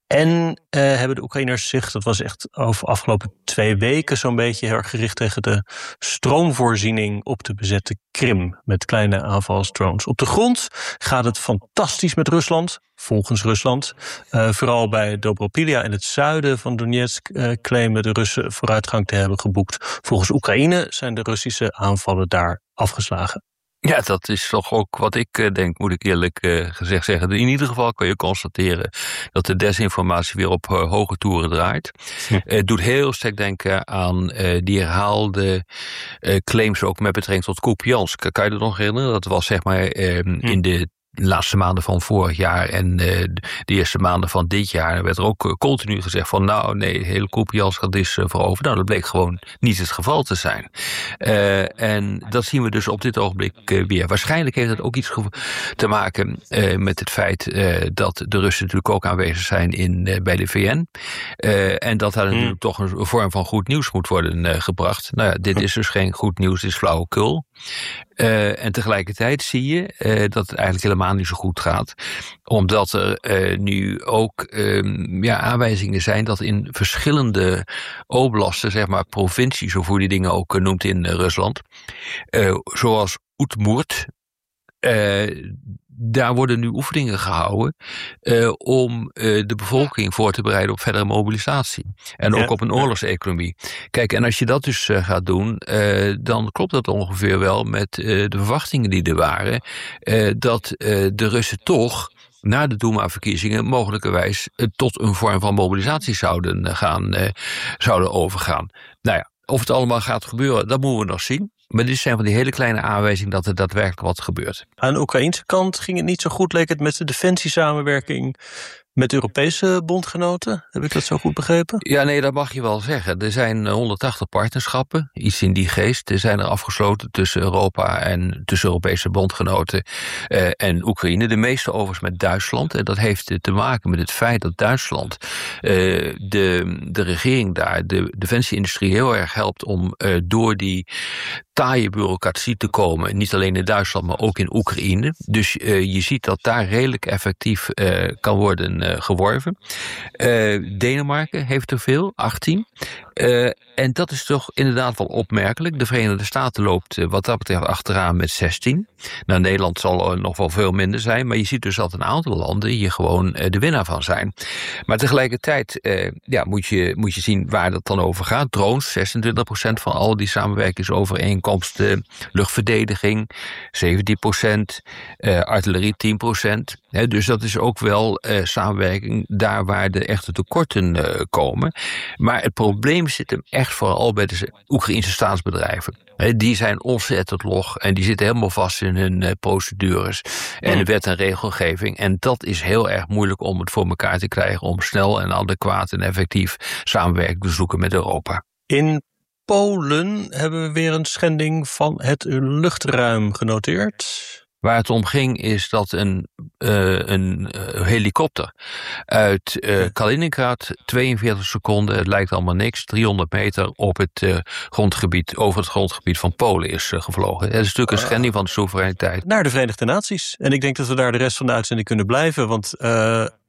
En eh, hebben de Oekraïners zich, dat was echt over afgelopen twee weken zo'n beetje heel erg gericht tegen de stroomvoorziening op de bezette Krim met kleine aanvalsdrones. Op de grond gaat het fantastisch met Rusland, volgens Rusland. Uh, vooral bij Dobropilia in het zuiden van Donetsk uh, claimen de Russen vooruitgang te hebben geboekt. Volgens Oekraïne zijn de Russische aanvallen daar afgeslagen. Ja, dat is toch ook wat ik uh, denk, moet ik eerlijk uh, gezegd zeggen. In ieder geval kan je constateren dat de desinformatie weer op uh, hoge toeren draait. Ja. Het uh, doet heel sterk denken aan uh, die herhaalde uh, claims ook met betrekking tot Kupiansk. Kan je dat nog herinneren? Dat was zeg maar uh, hm. in de de laatste maanden van vorig jaar en uh, de eerste maanden van dit jaar werd er ook uh, continu gezegd van nou nee, hele Kupiansk dat is uh, veroverd. Nou, dat bleek gewoon niet het geval te zijn. Uh, en dat zien we dus op dit ogenblik uh, weer. Waarschijnlijk heeft het ook iets te maken uh, met het feit uh, dat de Russen natuurlijk ook aanwezig zijn in, uh, bij de V N. Uh, en dat daar hmm. natuurlijk toch een vorm van goed nieuws moet worden uh, gebracht. Nou ja, dit is dus geen goed nieuws, dit is flauwekul. Uh, en tegelijkertijd zie je uh, dat het eigenlijk helemaal niet zo goed gaat. Omdat er uh, nu ook uh, ja, aanwijzingen zijn dat in verschillende oblasten, zeg maar provincies, of hoe die dingen ook uh, noemt in uh, Rusland, uh, zoals Udmurt, uh, daar worden nu oefeningen gehouden uh, om uh, de bevolking voor te bereiden op verdere mobilisatie. En ook ja, op een oorlogseconomie. Kijk, en als je dat dus uh, gaat doen, uh, dan klopt dat ongeveer wel met uh, de verwachtingen die er waren. Uh, dat uh, de Russen toch na de Doema-verkiezingen mogelijkerwijs uh, tot een vorm van mobilisatie zouden uh, gaan, uh, zouden overgaan. Nou ja, of het allemaal gaat gebeuren, dat moeten we nog zien. Maar dit zijn van die hele kleine aanwijzingen dat er daadwerkelijk wat gebeurt. Aan de Oekraïnse kant ging het niet zo goed, leek het met de defensiesamenwerking met Europese bondgenoten. Heb ik dat zo goed begrepen? Ja, nee, dat mag je wel zeggen. Er zijn honderdtachtig partnerschappen, iets in die geest. Er zijn er afgesloten tussen Europa en tussen Europese bondgenoten uh, en Oekraïne. De meeste overigens met Duitsland. En dat heeft te maken met het feit dat Duitsland uh, de, de regering daar, de defensieindustrie heel erg helpt om uh, door die taaie bureaucratie te komen. Niet alleen in Duitsland, maar ook in Oekraïne. Dus uh, je ziet dat daar redelijk effectief uh, kan worden uh, geworven. Uh, Denemarken heeft er veel, achttien. Uh, en dat is toch inderdaad wel opmerkelijk. De Verenigde Staten loopt uh, wat dat betreft achteraan met zestien. Nou, Nederland zal uh, nog wel veel minder zijn. Maar je ziet dus dat een aantal landen hier gewoon uh, de winnaar van zijn. Maar tegelijkertijd uh, ja, moet, je, moet je zien waar dat dan over gaat. Drones, zesentwintig procent van al die samenwerkingsovereenkomsten. Luchtverdediging, zeventien procent. Uh, artillerie, tien procent. He, dus dat is ook wel uh, samenwerking daar waar de echte tekorten uh, komen. Maar het probleem zit hem echt vooral bij de Oekraïnse staatsbedrijven. He, die zijn ontzettend log en die zitten helemaal vast in hun uh, procedures en de wet en regelgeving. En dat is heel erg moeilijk om het voor elkaar te krijgen om snel en adequaat en effectief samenwerking te zoeken met Europa. In Polen hebben we weer een schending van het luchtruim genoteerd. Waar het om ging is dat een, uh, een uh, helikopter uit uh, Kaliningrad, tweeënveertig seconden, het lijkt allemaal niks, driehonderd meter op het uh, grondgebied, over het grondgebied van Polen is uh, gevlogen. Het is natuurlijk een schending van de soevereiniteit. Naar de Verenigde Naties. En ik denk dat we daar de rest van de uitzending kunnen blijven, want uh,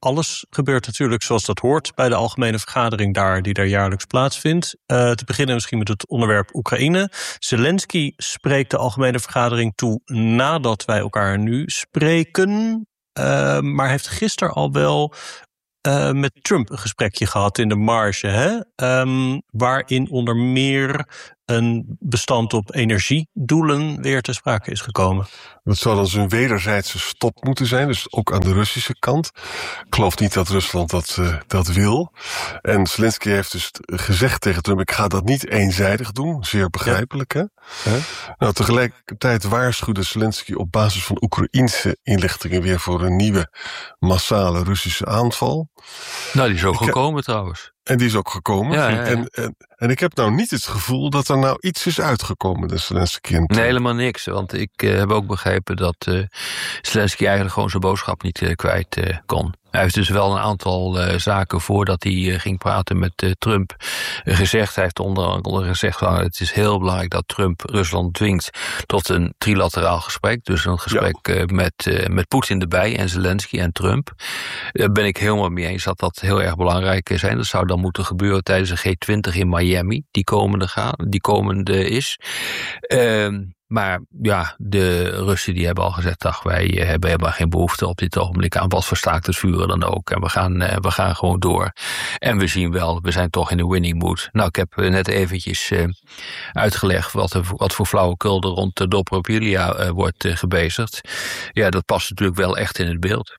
alles gebeurt natuurlijk zoals dat hoort bij de algemene vergadering daar, die daar jaarlijks plaatsvindt. Uh, te beginnen misschien met het onderwerp Oekraïne. Zelensky spreekt de algemene vergadering toe nadat wij elkaar nu spreken. Uh, maar heeft gisteren al wel uh, met Trump een gesprekje gehad in de marge, hè? Um, waarin onder meer een bestand op energiedoelen weer ter sprake is gekomen. Dat zou dan een wederzijdse stop moeten zijn, dus ook aan de Russische kant. Ik geloof niet dat Rusland dat, uh, dat wil. En Zelensky heeft dus gezegd tegen Trump, ik ga dat niet eenzijdig doen. Zeer begrijpelijk, ja. hè? Huh? Nou, tegelijkertijd waarschuwde Zelensky op basis van Oekraïense inlichtingen weer voor een nieuwe massale Russische aanval. Nou, die is ook ik gekomen heb... trouwens. En die is ook gekomen. Ja, ja, ja. En, en, en ik heb nou niet het gevoel dat er nou iets is uitgekomen, de Zelensky. Nee, helemaal niks. Want ik uh, heb ook begrepen dat uh, Zelensky eigenlijk gewoon zijn boodschap niet uh, kwijt uh, kon. Hij heeft dus wel een aantal uh, zaken voordat hij uh, ging praten met uh, Trump uh, gezegd. Hij heeft onder andere gezegd, uh, het is heel belangrijk dat Trump Rusland dwingt tot een trilateraal gesprek. Dus een gesprek ja. uh, met, uh, met Poetin erbij en Zelensky en Trump. Daar uh, ben ik helemaal mee eens dat dat heel erg belangrijk is. Dat zou dan moeten gebeuren tijdens de G twintig in Miami, die komende, gaan, die komende is. Uh, Maar ja, de Russen die hebben al gezegd, ach, wij hebben helemaal geen behoefte op dit ogenblik aan wat voor staakt het vuren dan ook. En we gaan, we gaan gewoon door. En we zien wel, we zijn toch in de winning mood. Nou, ik heb net eventjes uh, uitgelegd wat, wat voor flauwekul er rond de Dobropilia uh, wordt uh, gebezigd. Ja, dat past natuurlijk wel echt in het beeld.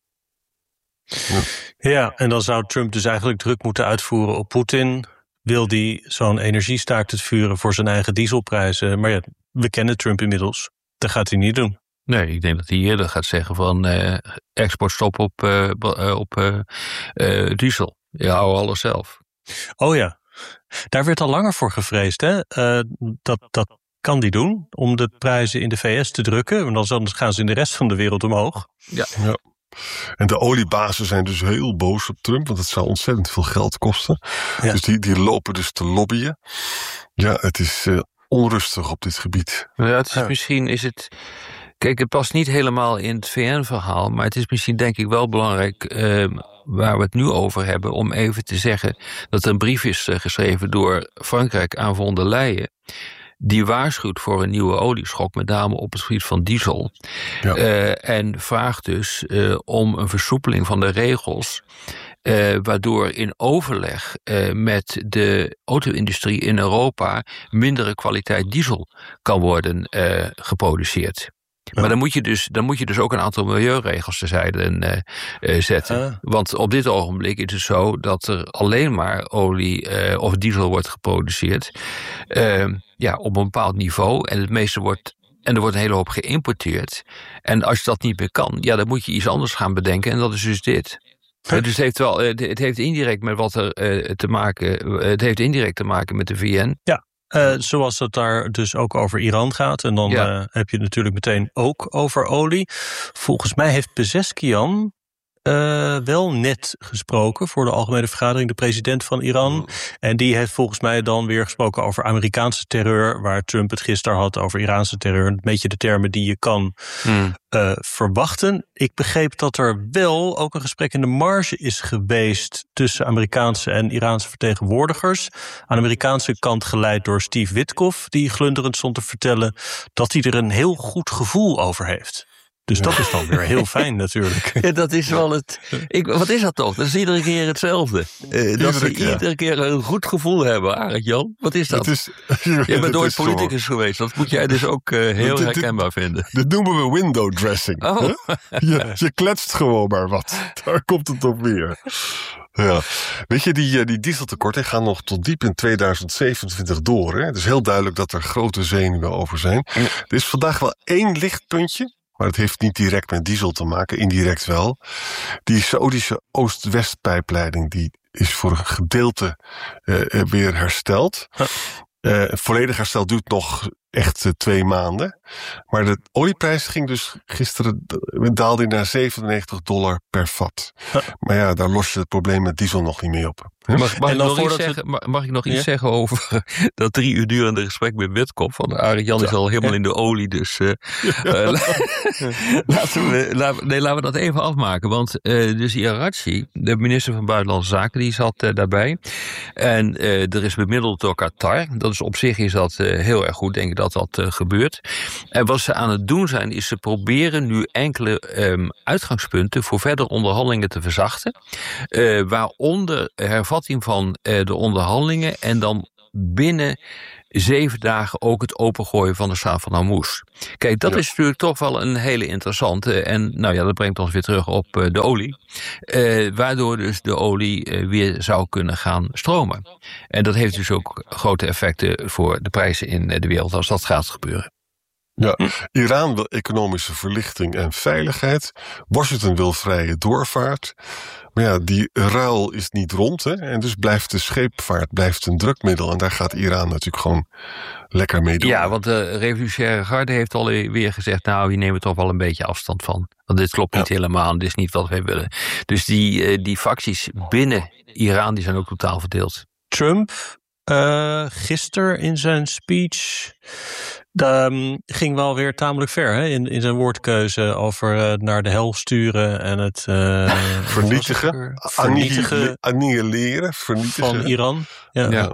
Ja. ja, en dan zou Trump dus eigenlijk druk moeten uitvoeren op Poetin. Wil die zo'n energiestaakt het vuren voor zijn eigen dieselprijzen? Maar ja, we kennen Trump inmiddels. Dat gaat hij niet doen. Nee, ik denk dat hij eerder gaat zeggen van uh, exportstop op, uh, op uh, uh, diesel. Ja, hou alles zelf. Oh ja, daar werd al langer voor gevreesd, hè? Uh, dat, dat kan die doen om de prijzen in de V S te drukken. Want dan gaan ze in de rest van de wereld omhoog. Ja. ja. En de oliebazen zijn dus heel boos op Trump, want het zou ontzettend veel geld kosten. Ja. Dus die, die lopen dus te lobbyen. Ja, het is uh, onrustig op dit gebied. Ja, het is ja. misschien is het. Kijk, het past niet helemaal in het V N-verhaal, maar het is misschien denk ik wel belangrijk, uh, waar we het nu over hebben, om even te zeggen dat er een brief is uh, geschreven door Frankrijk aan von der Leyen. Die waarschuwt voor een nieuwe olieschok, met name op het gebied van diesel. Ja. Uh, en vraagt dus uh, om een versoepeling van de regels, Uh, waardoor in overleg uh, met de auto-industrie in Europa mindere kwaliteit diesel kan worden uh, geproduceerd. Ja. Maar dan moet, je dus, dan moet je dus ook een aantal milieuregels terzijde uh, uh, zetten. Ja. Want op dit ogenblik is het zo dat er alleen maar olie uh, of diesel wordt geproduceerd. Uh, ja, op een bepaald niveau. En het meeste wordt. En er wordt een hele hoop geïmporteerd. En als je dat niet meer kan, ja, dan moet je iets anders gaan bedenken. En dat is dus dit. Huh? Dus het heeft wel, het heeft indirect met wat er uh, te maken. Het heeft indirect te maken met de V N. Ja. Uh, zoals het daar dus ook over Iran gaat. En dan ja. uh, heb je het natuurlijk meteen ook over olie. Volgens mij heeft Pezeskian uh, wel net gesproken voor de algemene vergadering, de president van Iran. Mm. En die heeft volgens mij dan weer gesproken over Amerikaanse terreur, waar Trump het gisteren had over Iraanse terreur. Een beetje de termen die je kan mm. uh, verwachten. Ik begreep dat er wel ook een gesprek in de marge is geweest tussen Amerikaanse en Iraanse vertegenwoordigers. Aan de Amerikaanse kant geleid door Steve Witkoff, die glunderend stond te vertellen dat hij er een heel goed gevoel over heeft. Dus dat is dan weer heel fijn natuurlijk. Ja, dat is wel het. Ik, wat is dat toch? Dat is iedere keer hetzelfde. Uh, dat ze keer. iedere keer een goed gevoel hebben, Arend Jan. Wat is dat? Is, je bent nooit politicus zo. geweest. Dat moet jij dus ook uh, heel dit, herkenbaar dit, vinden. Dit noemen we window dressing. Oh. Huh? Je, je kletst gewoon maar wat. Daar komt het op weer. Ja. Weet je, die, die dieseltekorten gaan nog tot diep in tweeduizend zevenentwintig door. Hè? Het is heel duidelijk dat er grote zenuwen over zijn. Ja. Er is vandaag wel één lichtpuntje. Maar het heeft niet direct met diesel te maken, indirect wel. Die Saoedische Oost-West-pijpleiding die is voor een gedeelte uh, weer hersteld. Uh, volledig herstel duurt nog echt uh, twee maanden. Maar de olieprijs ging dus gisteren, daalde naar zevenennegentig dollar per vat. Huh. Maar ja, daar los je het probleem met diesel nog niet mee op. Huh? Mag, mag, ik nog iets zeggen, mag, mag ik nog iets ja? zeggen over dat drie uur durende gesprek met Witkop? Van Arend Jan is al helemaal ja. in de olie, dus uh, uh, laten, we, laten, nee, laten we dat even afmaken. Want uh, dus Araghchi, de minister van Buitenlandse Zaken, die zat uh, daarbij. En uh, er is bemiddeld door Qatar. Dat is op zich is dat uh, heel erg goed, denk ik dat dat uh, gebeurt. En wat ze aan het doen zijn, is ze proberen nu enkele um, uitgangspunten voor verdere onderhandelingen te verzachten. Uh, waaronder hervatting van uh, de onderhandelingen en dan binnen zeven dagen ook het opengooien van de Straat van Hormuz. Kijk, dat ja. is natuurlijk toch wel een hele interessante. En nou ja, dat brengt ons weer terug op uh, de olie. Uh, waardoor dus de olie uh, weer zou kunnen gaan stromen. En dat heeft dus ook grote effecten voor de prijzen in de wereld als dat gaat gebeuren. Ja, Iran wil economische verlichting en veiligheid. Washington wil vrije doorvaart. Maar ja, die ruil is niet rond, hè? En dus blijft de scheepvaart blijft een drukmiddel. En daar gaat Iran natuurlijk gewoon lekker mee door. Ja, want de revolutionaire garde heeft alweer gezegd, nou, hier nemen we toch wel een beetje afstand van. Want dit klopt niet ja. helemaal, dit is niet wat wij willen. Dus die, die facties binnen Iran, die zijn ook totaal verdeeld. Trump, uh, gisteren in zijn speech, um, ging wel weer tamelijk ver, hè? In, in zijn woordkeuze over uh, naar de hel sturen en het uh, vernietigen, vernietigen, annihileren, vernietigen van Iran. Ja. ja.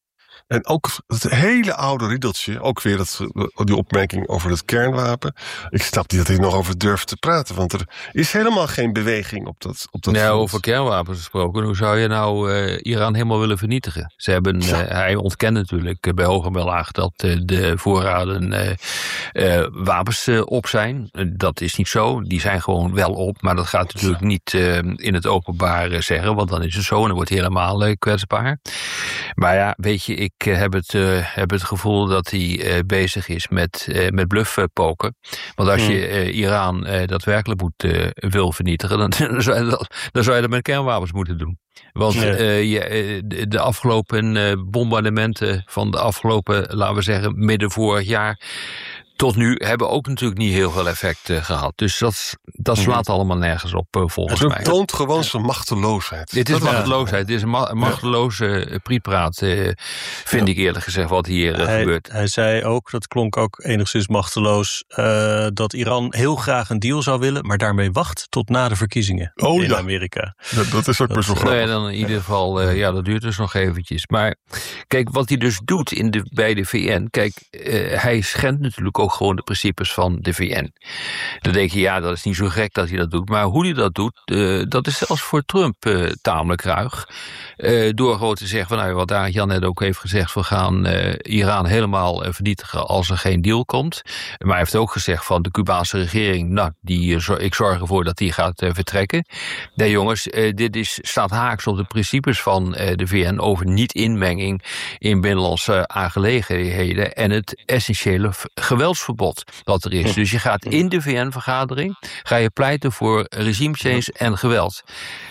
En ook het hele oude riedeltje, ook weer dat, die opmerking over het kernwapen. Ik snap niet dat hij nog over durft te praten, want er is helemaal geen beweging op dat op dat. Nee, over kernwapens gesproken. Hoe zou je nou uh, Iran helemaal willen vernietigen? Ze hebben, ja. uh, hij ontkent natuurlijk uh, bij hoog en bij laag dat uh, de voorraden uh, uh, wapens uh, op zijn. Uh, dat is niet zo. Die zijn gewoon wel op, maar dat gaat natuurlijk niet uh, in het openbaar uh, zeggen, want dan is het zo en dan wordt hij helemaal uh, kwetsbaar. Maar ja, weet je, ik Ik heb het, uh, heb het gevoel dat hij uh, bezig is met, uh, met bluffpoker. Want als je uh, Iran uh, daadwerkelijk moet, uh, wil vernietigen, dan, dan, zou je dat, dan zou je dat met kernwapens moeten doen. Want ja. uh, je, de, de afgelopen uh, bombardementen van de afgelopen, laten we zeggen, midden vorig jaar tot nu hebben ook natuurlijk niet heel veel effect uh, gehad. Dus dat, dat slaat mm-hmm. allemaal nergens op, uh, volgens mij. Het toont gewoon zijn machteloosheid. Dit is dat machteloosheid. Dit is een ma- machteloze uh, priepraat, uh, vind ja. ik eerlijk gezegd, wat hier uh, hij, gebeurt. Hij zei ook, dat klonk ook enigszins machteloos, uh, dat Iran heel graag een deal zou willen, maar daarmee wacht tot na de verkiezingen oh, in ja. Amerika. Dat, dat is ook best wel grappig. Nee, dan in ieder geval, uh, ja, dat duurt dus nog eventjes. Maar kijk, wat hij dus doet in de, bij de V N, kijk, uh, hij schendt natuurlijk ook gewoon de principes van de V N. Dan denk je, ja, dat is niet zo gek dat hij dat doet. Maar hoe hij dat doet, uh, dat is zelfs voor Trump uh, tamelijk ruig. Uh, door gewoon te zeggen, van, nou, wat daar Jan net ook heeft gezegd, we gaan uh, Iran helemaal uh, vernietigen als er geen deal komt. Maar hij heeft ook gezegd van de Cubaanse regering, nou, die, uh, ik zorg ervoor dat die gaat uh, vertrekken. Nee jongens, uh, dit is, staat haaks op de principes van uh, de V N over niet-inmenging in binnenlandse aangelegenheden en het essentiële geweldsverbod dat er is. Dus je gaat in de V N-vergadering, ga je pleiten voor regime change en geweld.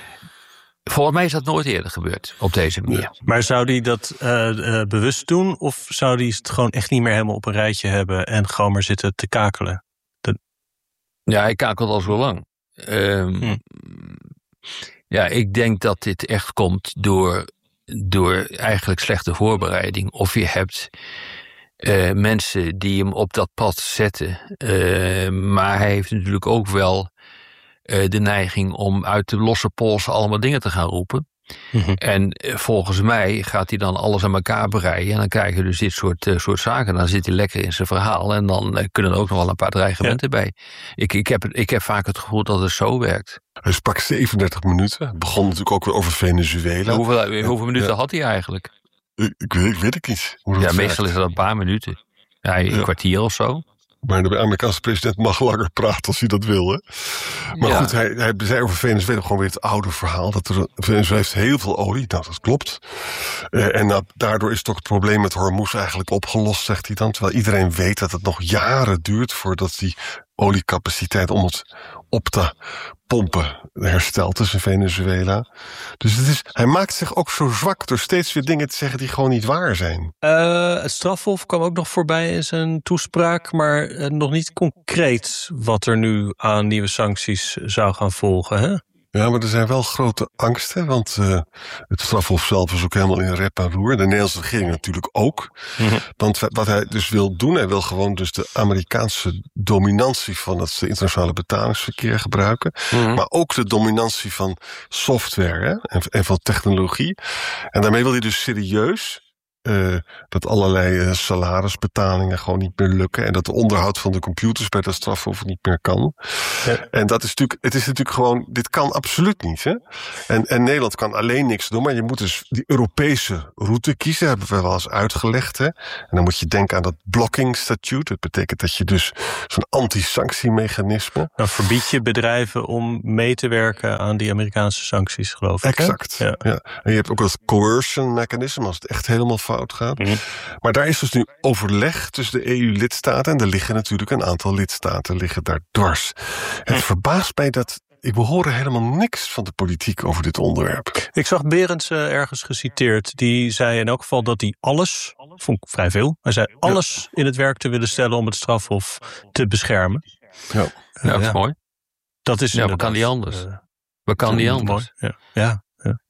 Volgens mij is dat nooit eerder gebeurd op deze manier. Ja. Maar zou die dat uh, uh, bewust doen of zou die het gewoon echt niet meer helemaal op een rijtje hebben en gewoon maar zitten te kakelen? Dat... Ja, hij kakelt al zo lang. Um, hm. Ja, ik denk dat dit echt komt door, door eigenlijk slechte voorbereiding. Of je hebt Uh, mensen die hem op dat pad zetten. Uh, maar hij heeft natuurlijk ook wel uh, de neiging om uit de losse pols allemaal dingen te gaan roepen. Mm-hmm. En uh, volgens mij gaat hij dan alles aan elkaar breien. En dan krijg je dus dit soort, uh, soort zaken. Dan zit hij lekker in zijn verhaal. En dan uh, kunnen er ook nog wel een paar dreigementen ja. bij. Ik, ik, heb, ik heb vaak het gevoel dat het zo werkt. Hij sprak zevenendertig minuten. Het begon natuurlijk ook weer over Venezuela. Hoeveel, hoeveel minuten ja. had hij eigenlijk? Ik, ik, weet, ik weet het niet. Hoe ja, meestal is dat een paar minuten. Ja, een ja. kwartier of zo. Maar de Amerikaanse president mag langer praten als hij dat wil. Hè? Maar ja. goed, hij, hij zei over Venezuela gewoon weer het oude verhaal. Dat er, Venezuela heeft heel veel olie. Nou, dat klopt. Uh, en nou, daardoor is toch het probleem met Hormuz eigenlijk opgelost, zegt hij dan. Terwijl iedereen weet dat het nog jaren duurt voordat die oliecapaciteit om het op te pompen hersteld is in Venezuela. Dus het is, hij maakt zich ook zo zwak door steeds weer dingen te zeggen die gewoon niet waar zijn. Uh, het strafhof kwam ook nog voorbij in zijn toespraak, maar uh, nog niet concreet wat er nu aan nieuwe sancties zou gaan volgen, hè? Ja, maar er zijn wel grote angsten, want uh, het strafhof zelf is ook helemaal in rep en roer. De Nederlandse regering natuurlijk ook. Mm-hmm. Want wat hij dus wil doen, hij wil gewoon dus de Amerikaanse dominantie van het internationale betalingsverkeer gebruiken. Mm-hmm. Maar ook de dominantie van software hè, en, en van technologie. En daarmee wil hij dus serieus Uh, dat allerlei uh, salarisbetalingen gewoon niet meer lukken. En dat de onderhoud van de computers bij de strafhof niet meer kan. Ja. En dat is natuurlijk, het is natuurlijk gewoon, dit kan absoluut niet. Hè? En, en Nederland kan alleen niks doen, maar je moet dus die Europese route kiezen, hebben we wel eens uitgelegd. Hè? En dan moet je denken aan dat blocking statute. Dat betekent dat je dus zo'n anti-sanctiemechanisme. Dan verbied je bedrijven om mee te werken aan die Amerikaanse sancties, geloof ik. Exact. Ja. Ja. En je hebt ook dat coercion mechanism, als het echt helemaal fout gaat. Mm-hmm. Maar daar is dus nu overleg tussen de E U-lidstaten. En er liggen natuurlijk een aantal lidstaten liggen daar dwars. Het mm. verbaast mij dat ik hoor helemaal niks van de politiek over dit onderwerp. Ik zag Berends uh, ergens geciteerd. Die zei in elk geval dat hij alles, vond ik vrij veel, hij zei alles ja. in het werk te willen stellen om het strafhof te beschermen. Ja, uh, ja dat is ja. mooi. Dat is ja, we kan niet anders. Uh, we kan niet anders. Ja. ja.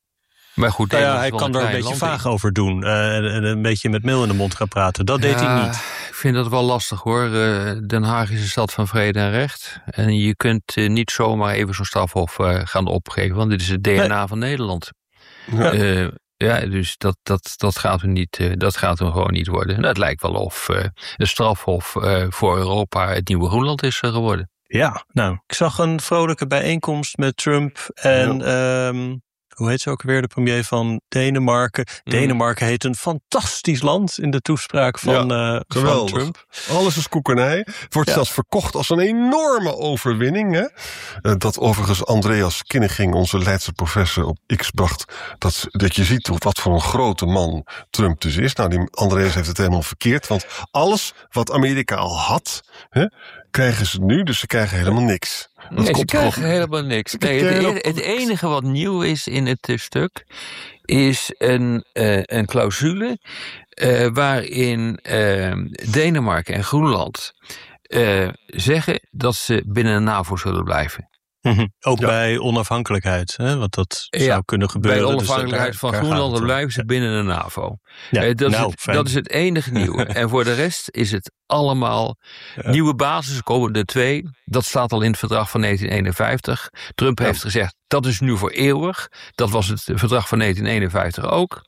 Maar goed, nou ja, hij kan er een beetje vaag over doen. Uh, en een beetje met meel in de mond gaan praten. Dat deed ja, hij niet. Ik vind dat wel lastig hoor. Uh, Den Haag is een stad van vrede en recht. En je kunt uh, niet zomaar even zo'n strafhof uh, gaan opgeven. Want dit is het D N A nee. van Nederland. Ja, uh, ja dus dat, dat, dat, gaat hem niet, uh, dat gaat hem gewoon niet worden. Nou, het lijkt wel of uh, een strafhof uh, voor Europa het nieuwe Groenland is uh, geworden. Ja, nou, ik zag een vrolijke bijeenkomst met Trump en... Ja. Um, hoe heet ze ook weer, de premier van Denemarken. Mm. Denemarken heet een fantastisch land in de toespraak van, ja, uh, van Trump. Alles is koekenij. Het wordt ja. zelfs verkocht als een enorme overwinning. Hè? Uh, dat overigens Andreas Kinneging, onze Leidse professor op X, bracht. Dat, dat je ziet wat voor een grote man Trump dus is. Nou, die Andreas heeft het helemaal verkeerd. Want alles wat Amerika al had, hè, krijgen ze nu. Dus ze krijgen helemaal niks. Dat nee, ze krijgen gewoon helemaal niks. Nee, het, het enige wat nieuw is in het uh, stuk is een, uh, een clausule uh, waarin uh, Denemarken en Groenland uh, zeggen dat ze binnen de NAVO zullen blijven. Mm-hmm. Ook ja. bij onafhankelijkheid, hè? Want dat zou ja, kunnen gebeuren. Bij onafhankelijkheid dus van Groenland dan blijven ze binnen de NAVO. Ja, uh, dat, nou, is het, dat is het enige nieuwe. En voor de rest is het allemaal ja. nieuwe basis. Komen er twee. Dat staat al in het verdrag van negentien eenenvijftig. Trump ja. heeft gezegd, dat is nu voor eeuwig. Dat was het verdrag van negentien eenenvijftig ook.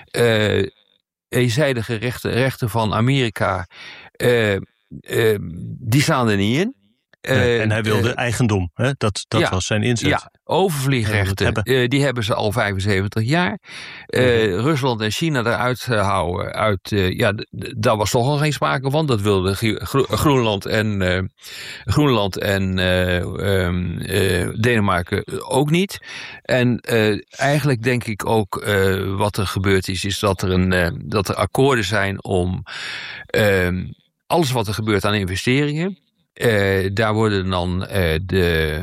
Uh, eenzijdige rechten, rechten van Amerika, uh, uh, die staan er niet in. Uh, en hij wilde uh, eigendom, hè? Dat, dat ja, was zijn inzet. Ja, overvliegrechten, hebben. Uh, die hebben ze al vijfenzeventig jaar. Uh, mm-hmm. Rusland en China eruit houden, uit, uh, ja, d- d- daar was toch al geen sprake van. Dat wilde Gro- Groenland en, uh, Groenland en uh, um, uh, Denemarken ook niet. En uh, eigenlijk denk ik ook uh, wat er gebeurd is, is dat er, een, uh, dat er akkoorden zijn om uh, alles wat er gebeurt aan investeringen. Uh, daar worden dan uh, de,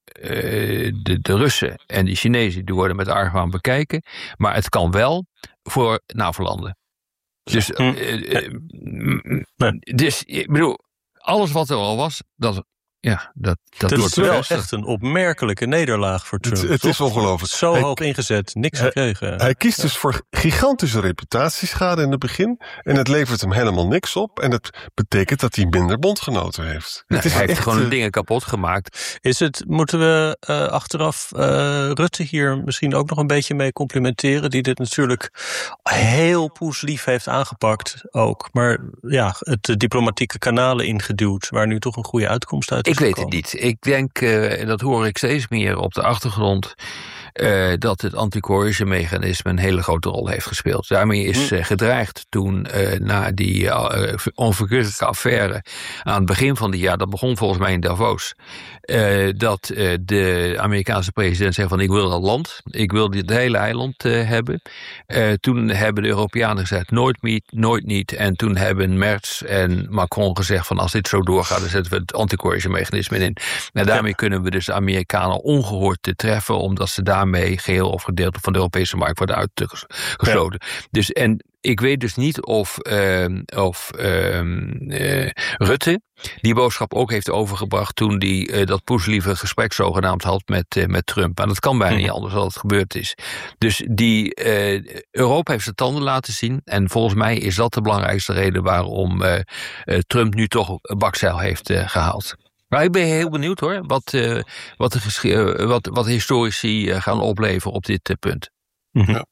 uh, de, de Russen en de Chinezen die worden met argwaan bekijken. Maar het kan wel voor NAVO-landen. Dus, uh, uh, uh, dus ik bedoel, alles wat er al was, dat, ja, dat, dat, dat wordt is wel bevestigd. Echt een opmerkelijke nederlaag voor Trump. Het, het is ongelooflijk. Zo hij, hoog ingezet, niks hij, gekregen. Hij kiest ja. dus voor gigantische reputatieschade in het begin. En het levert hem helemaal niks op. En dat betekent dat hij minder bondgenoten heeft. Nou, het is hij echt, heeft gewoon uh, dingen kapot gemaakt. Is het, moeten we uh, achteraf uh, Rutte hier misschien ook nog een beetje mee complimenteren? Die dit natuurlijk heel poeslief heeft aangepakt ook. Maar ja, het uh, diplomatieke kanalen ingeduwd. Waar nu toch een goede uitkomst uit is Ik weet gekomen. het niet. Ik denk, uh, en dat hoor ik steeds meer op de achtergrond, uh, dat het anti-coercion-mechanisme een hele grote rol heeft gespeeld. Daarmee is uh, gedreigd toen uh, na die uh, onverkwikkelijke affaire aan het begin van het jaar, dat begon volgens mij in Davos, uh, dat uh, de Amerikaanse president zei van ik wil dat land, ik wil dit hele eiland uh, hebben. Uh, toen hebben de Europeanen gezegd nooit niet, nooit niet. En toen hebben Merz en Macron gezegd van als dit zo doorgaat, dan zetten we het anti-coercion-mechanisme in. En daarmee ja. kunnen we dus de Amerikanen ongehoord te treffen, omdat ze daarmee geheel of gedeelte van de Europese markt worden uitgesloten. Ja. Dus en ik weet dus niet of, uh, of uh, uh, Rutte die boodschap ook heeft overgebracht toen hij uh, dat poeslieve gesprek zogenaamd had met, uh, met Trump. Maar dat kan bijna mm. niet anders dan het gebeurd is. Dus die uh, Europa heeft zijn tanden laten zien. En volgens mij is dat de belangrijkste reden waarom uh, uh, Trump nu toch bakzeil heeft uh, gehaald. Maar ik ben heel benieuwd hoor, wat, uh, wat, de geschi- uh, wat, wat historici uh, gaan opleveren op dit uh, punt. Mm-hmm. Ja.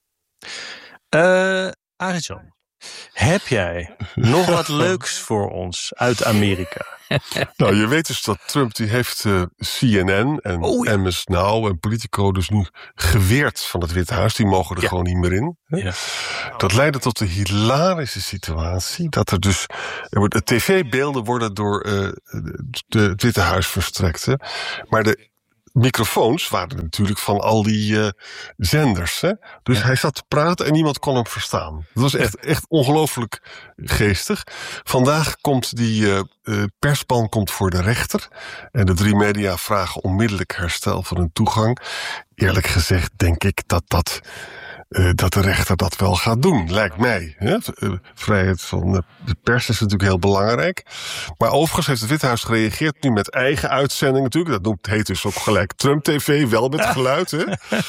Uh, Arjan, heb jij nog wat leuks voor ons uit Amerika? Nou, je weet dus dat Trump die heeft uh, C N N en oh, ja. M S Now en Politico dus nu geweerd van het Witte Huis. Die mogen er ja. gewoon niet meer in. Ja. Dat leidde tot de hilarische situatie dat er dus er wordt, de tv-beelden worden door uh, de, het Witte Huis verstrekt. Hè? Maar de microfoons waren natuurlijk van al die uh, zenders. Hè? Dus ja. hij zat te praten en niemand kon hem verstaan. Dat was echt, echt ongelooflijk geestig. Vandaag komt die uh, uh, perspan komt voor de rechter. En de drie media vragen onmiddellijk herstel van hun toegang. Eerlijk gezegd denk ik dat dat... Uh, dat de rechter dat wel gaat doen, lijkt mij. Hè? Uh, vrijheid van uh, de pers is natuurlijk heel belangrijk. Maar overigens heeft het Witte Huis gereageerd nu met eigen uitzending natuurlijk. Dat noemt, heet dus ook gelijk Trump T V, wel met geluid. Hè?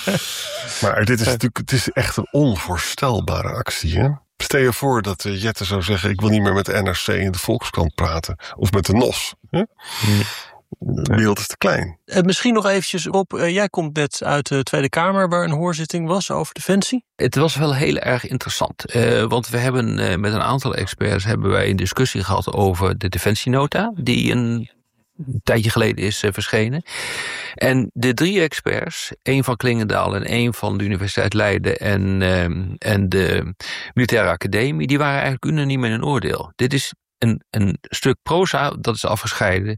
Maar dit is natuurlijk het is echt een onvoorstelbare actie. Hè? Stel je voor dat uh, Jette zou zeggen, ik wil niet meer met de N R C en de Volkskrant praten. Of met de N O S. Hè? Hmm. De wereld is te klein. Uh, misschien nog eventjes op. Uh, jij komt net uit de Tweede Kamer waar een hoorzitting was over defensie. Het was wel heel erg interessant. Uh, want we hebben uh, met een aantal experts hebben wij een discussie gehad over de defensienota die een tijdje geleden is uh, verschenen. En de drie experts, één van Klingendaal en één van de Universiteit Leiden en, uh, en de Militaire Academie, die waren eigenlijk unaniem in hun oordeel. Dit is Een, een stuk proza, dat is afgescheiden.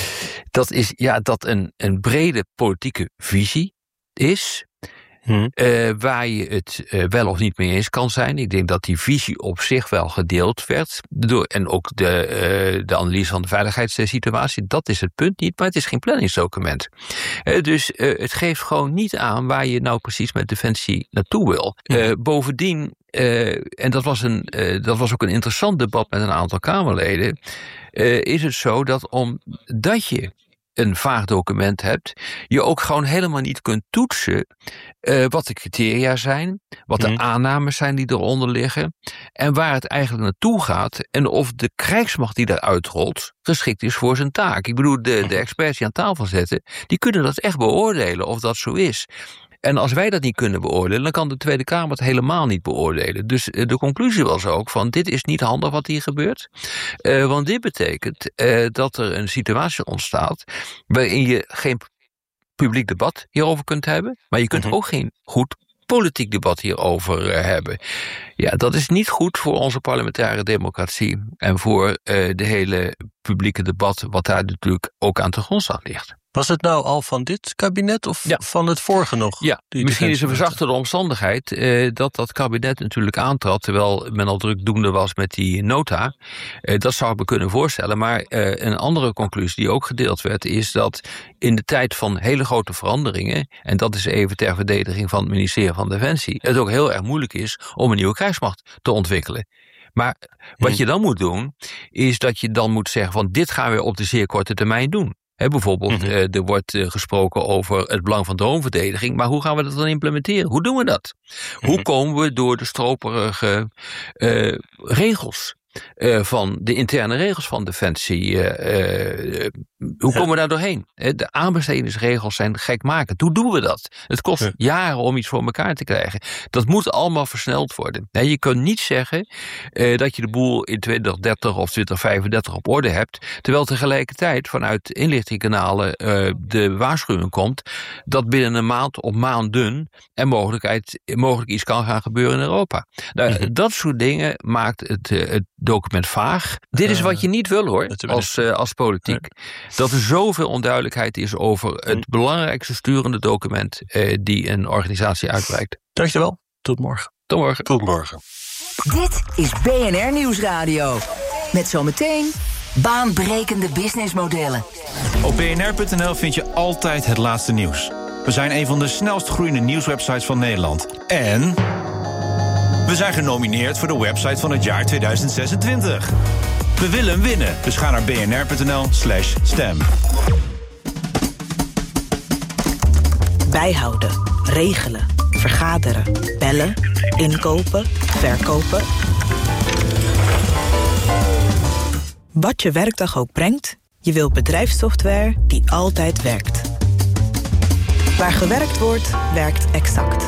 Dat is ja, dat een, een brede politieke visie is. Hmm. Uh, waar je het uh, wel of niet mee eens kan zijn. Ik denk dat die visie op zich wel gedeeld werd. Door, en ook de, uh, de analyse van de veiligheidssituatie. Dat is het punt niet, maar het is geen planningsdocument. Uh, dus uh, het geeft gewoon niet aan waar je nou precies met defensie naartoe wil. Hmm. Uh, bovendien, uh, en dat was, een, uh, dat was ook een interessant debat met een aantal Kamerleden. Uh, is het zo dat omdat je een vaag document hebt, je ook gewoon helemaal niet kunt toetsen uh, wat de criteria zijn, wat de mm. aannames zijn die eronder liggen en waar het eigenlijk naartoe gaat en of de krijgsmacht die daaruit rolt geschikt is voor zijn taak. Ik bedoel, de, de experts die aan tafel zitten, die kunnen dat echt beoordelen of dat zo is. En als wij dat niet kunnen beoordelen, dan kan de Tweede Kamer het helemaal niet beoordelen. Dus de conclusie was ook van, dit is niet handig wat hier gebeurt. Uh, want dit betekent uh, dat er een situatie ontstaat waarin je geen publiek debat hierover kunt hebben, maar je kunt mm-hmm. ook geen goed politiek debat hierover uh, hebben. Ja, dat is niet goed voor onze parlementaire democratie en voor uh, de hele publieke debat, wat daar natuurlijk ook aan ten grondslag ligt. Was het nou al van dit kabinet of ja. van het vorige nog? Ja, misschien is een verzachtende omstandigheid uh, dat dat kabinet natuurlijk aantrad, terwijl men al drukdoende was met die nota. Uh, dat zou ik me kunnen voorstellen. Maar uh, een andere conclusie die ook gedeeld werd, is dat in de tijd van hele grote veranderingen, en dat is even ter verdediging van het ministerie van Defensie, het ook heel erg moeilijk is om een nieuwe krijgsmacht te ontwikkelen. Maar wat je dan moet doen, is dat je dan moet zeggen van dit gaan we op de zeer korte termijn doen. He, bijvoorbeeld, mm-hmm. uh, er wordt uh, gesproken over het belang van droomverdediging, maar hoe gaan we dat dan implementeren? Hoe doen we dat? Mm-hmm. Hoe komen we door de stroperige uh, regels uh, van de interne regels van Defensie uh, uh, Hoe komen we daar doorheen? De aanbestedingsregels zijn gekmakend. Hoe doen we dat? Het kost jaren om iets voor elkaar te krijgen. Dat moet allemaal versneld worden. Je kunt niet zeggen uh, dat je de boel in twintig dertig of twintig vijfendertig op orde hebt, terwijl tegelijkertijd vanuit inlichtingkanalen uh, de waarschuwing komt dat binnen een maand of maanden er mogelijkheid, mogelijk iets kan gaan gebeuren in Europa. Nou, mm-hmm. Dat soort dingen maakt het, uh, het document vaag. Dit is wat je niet wil, hoor, als, uh, als politiek. Dat er zoveel onduidelijkheid is over het belangrijkste sturende document uh, die een organisatie uitbreidt. Dankjewel. Tot morgen. Tot morgen. Tot morgen. Dit is B N R Nieuwsradio. Met zometeen baanbrekende businessmodellen. Op b n r punt n l vind je altijd het laatste nieuws. We zijn een van de snelst groeiende nieuwswebsites van Nederland. En we zijn genomineerd voor de website van het jaar tweeduizend zesentwintig. We willen hem winnen, dus ga naar b n r punt n l slash stem. Bijhouden, regelen, vergaderen, bellen, inkopen, verkopen. Wat je werkdag ook brengt, je wilt bedrijfssoftware die altijd werkt. Waar gewerkt wordt, werkt Exact.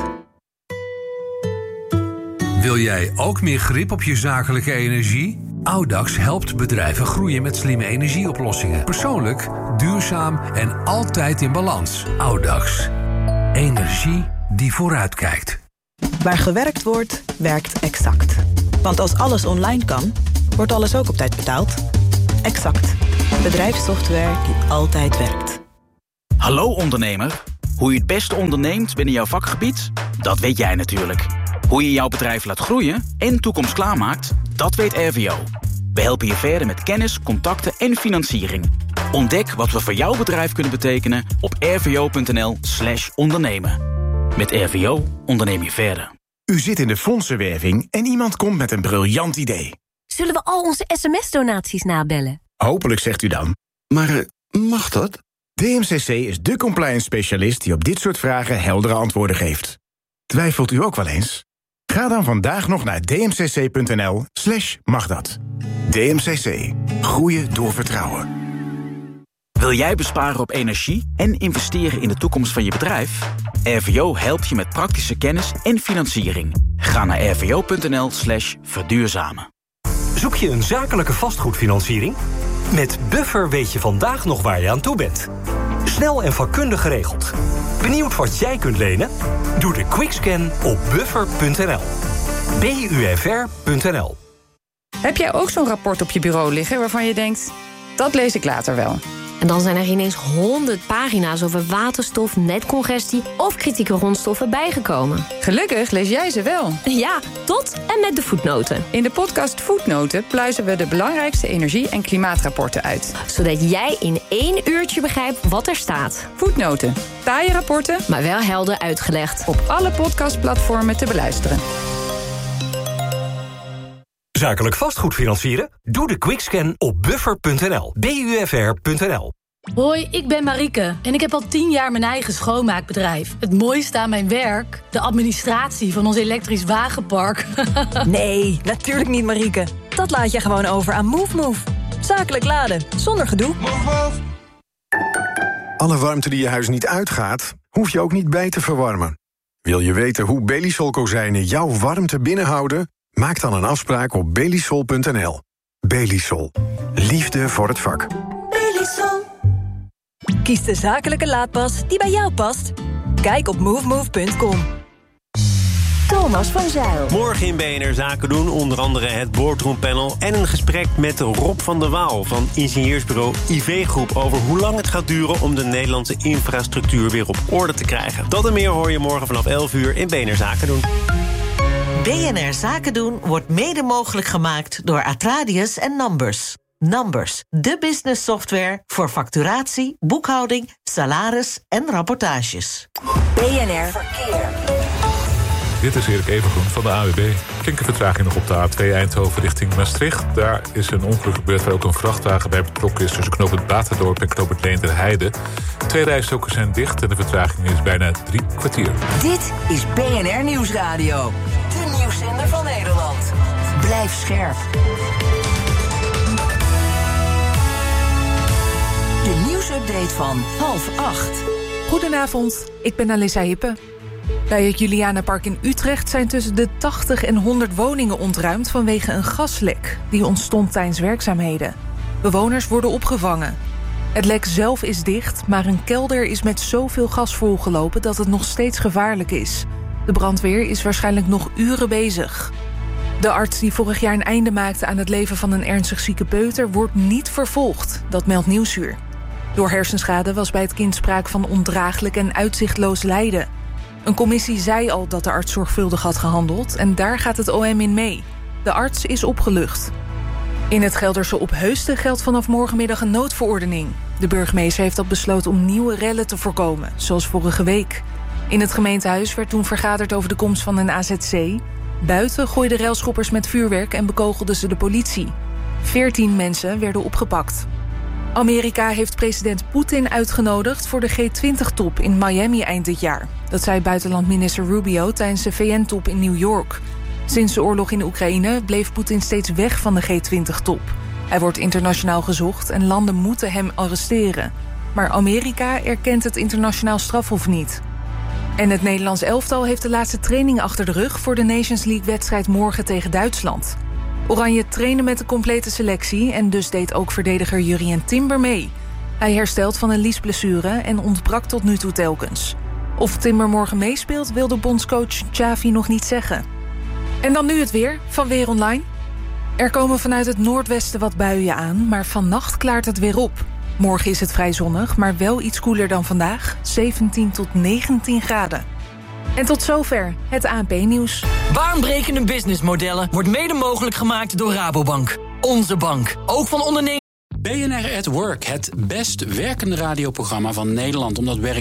Wil jij ook meer grip op je zakelijke energie? Audax helpt bedrijven groeien met slimme energieoplossingen. Persoonlijk, duurzaam en altijd in balans. Audax. Energie die vooruitkijkt. Waar gewerkt wordt, werkt Exact. Want als alles online kan, wordt alles ook op tijd betaald. Exact. Bedrijfssoftware die altijd werkt. Hallo ondernemer. Hoe je het beste onderneemt binnen jouw vakgebied? Dat weet jij natuurlijk. Hoe je jouw bedrijf laat groeien en toekomst klaarmaakt? Dat weet R V O. We helpen je verder met kennis, contacten en financiering. Ontdek wat we voor jouw bedrijf kunnen betekenen op r v o punt n l slash ondernemen. Met R V O onderneem je verder. U zit in de fondsenwerving en iemand komt met een briljant idee. Zullen we al onze sms-donaties nabellen? Hopelijk, zegt u dan. Maar uh, mag dat? D M C C is de compliance specialist die op dit soort vragen heldere antwoorden geeft. Twijfelt u ook wel eens? Ga dan vandaag nog naar d m c c punt n l slash mag dat. D M C C. Groeien door vertrouwen. Wil jij besparen op energie en investeren in de toekomst van je bedrijf? R V O helpt je met praktische kennis en financiering. Ga naar r v o punt n l slash verduurzamen. Zoek je een zakelijke vastgoedfinanciering? Met Buffer weet je vandaag nog waar je aan toe bent. Snel en vakkundig geregeld. Benieuwd wat jij kunt lenen? Doe de quickscan op buffer punt n l. B U F R punt n l. Heb jij ook zo'n rapport op je bureau liggen waarvan je denkt, dat lees ik later wel? En dan zijn er ineens honderd pagina's over waterstof, netcongestie of kritieke grondstoffen bijgekomen. Gelukkig lees jij ze wel. Ja, tot en met de voetnoten. In de podcast Voetnoten pluizen we de belangrijkste energie- en klimaatrapporten uit. Zodat jij in één uurtje begrijpt wat er staat. Voetnoten. Taaie rapporten, maar wel helder uitgelegd. Op alle podcastplatformen te beluisteren. Zakelijk vastgoed financieren? Doe de quickscan op buffer punt n l. B U F R punt n l. Hoi, ik ben Marieke en ik heb al tien jaar mijn eigen schoonmaakbedrijf. Het mooiste aan mijn werk? De administratie van ons elektrisch wagenpark. Nee, natuurlijk niet, Marieke. Dat laat je gewoon over aan MoveMove. Zakelijk laden, zonder gedoe. Move. Alle warmte die je huis niet uitgaat, hoef je ook niet bij te verwarmen. Wil je weten hoe Belisol-kozijnen jouw warmte binnenhouden? Maak dan een afspraak op belisol punt n l. Belisol. Liefde voor het vak. Belisol. Kies de zakelijke laadpas die bij jou past. Kijk op movemove punt com. Thomas van Zijl. Morgen in B N R Zaken doen onder andere het boardroompanel en een gesprek met Rob van der Waal van ingenieursbureau I V Groep over hoe lang het gaat duren om de Nederlandse infrastructuur weer op orde te krijgen. Dat en meer hoor je morgen vanaf elf uur in B N R Zaken doen. B N R Zaken doen wordt mede mogelijk gemaakt door Atradius en Numbers. Numbers, de business software voor facturatie, boekhouding, salaris en rapportages. B N R Verkeer. Dit is Erik Evengroen van de A W B. Flinke vertraging nog op de A twee Eindhoven richting Maastricht. Daar is een ongeluk gebeurd waar ook een vrachtwagen bij betrokken is tussen knooppunt Baterdorp en knooppunt Leende-Heide. Twee rijstroken zijn dicht en de vertraging is bijna drie kwartier. Dit is B N R Nieuwsradio. De nieuwszender van Nederland. Blijf scherp. De nieuwsupdate van half acht. Goedenavond, ik ben Alissa Hippe. Bij het Julianapark in Utrecht zijn tussen de tachtig en honderd woningen ontruimd vanwege een gaslek die ontstond tijdens werkzaamheden. Bewoners worden opgevangen. Het lek zelf is dicht, maar een kelder is met zoveel gas volgelopen dat het nog steeds gevaarlijk is. De brandweer is waarschijnlijk nog uren bezig. De arts die vorig jaar een einde maakte aan het leven van een ernstig zieke peuter wordt niet vervolgd, dat meldt Nieuwsuur. Door hersenschade was bij het kind sprake van ondraaglijk en uitzichtloos lijden. Een commissie zei al dat de arts zorgvuldig had gehandeld en daar gaat het O M in mee. De arts is opgelucht. In het Gelderse Opheusden geldt vanaf morgenmiddag een noodverordening. De burgemeester heeft al besloten om nieuwe rellen te voorkomen, zoals vorige week. In het gemeentehuis werd toen vergaderd over de komst van een A Z C. Buiten gooiden railschoppers met vuurwerk en bekogelden ze de politie. Veertien mensen werden opgepakt. Amerika heeft president Poetin uitgenodigd voor de G twintig top in Miami eind dit jaar. Dat zei buitenlandminister Rubio tijdens de V N-top in New York. Sinds de oorlog in Oekraïne bleef Poetin steeds weg van de G twintig top. Hij wordt internationaal gezocht en landen moeten hem arresteren. Maar Amerika erkent het internationaal strafhof niet. En het Nederlands elftal heeft de laatste training achter de rug voor de Nations League-wedstrijd morgen tegen Duitsland. Oranje trainde met de complete selectie en dus deed ook verdediger Jurrien Timber mee. Hij herstelt van een liesblessure en ontbrak tot nu toe telkens. Of Timber morgen meespeelt wil de bondscoach Xavi nog niet zeggen. En dan nu het weer van Weer Online. Er komen vanuit het noordwesten wat buien aan, maar vannacht klaart het weer op. Morgen is het vrij zonnig, maar wel iets koeler dan vandaag. zeventien tot negentien graden. En tot zover het A N P-nieuws. Baanbrekende businessmodellen wordt mede mogelijk gemaakt door Rabobank. Onze bank, ook van ondernemers. B N R at Work, het best werkende radioprogramma van Nederland. Omdat werk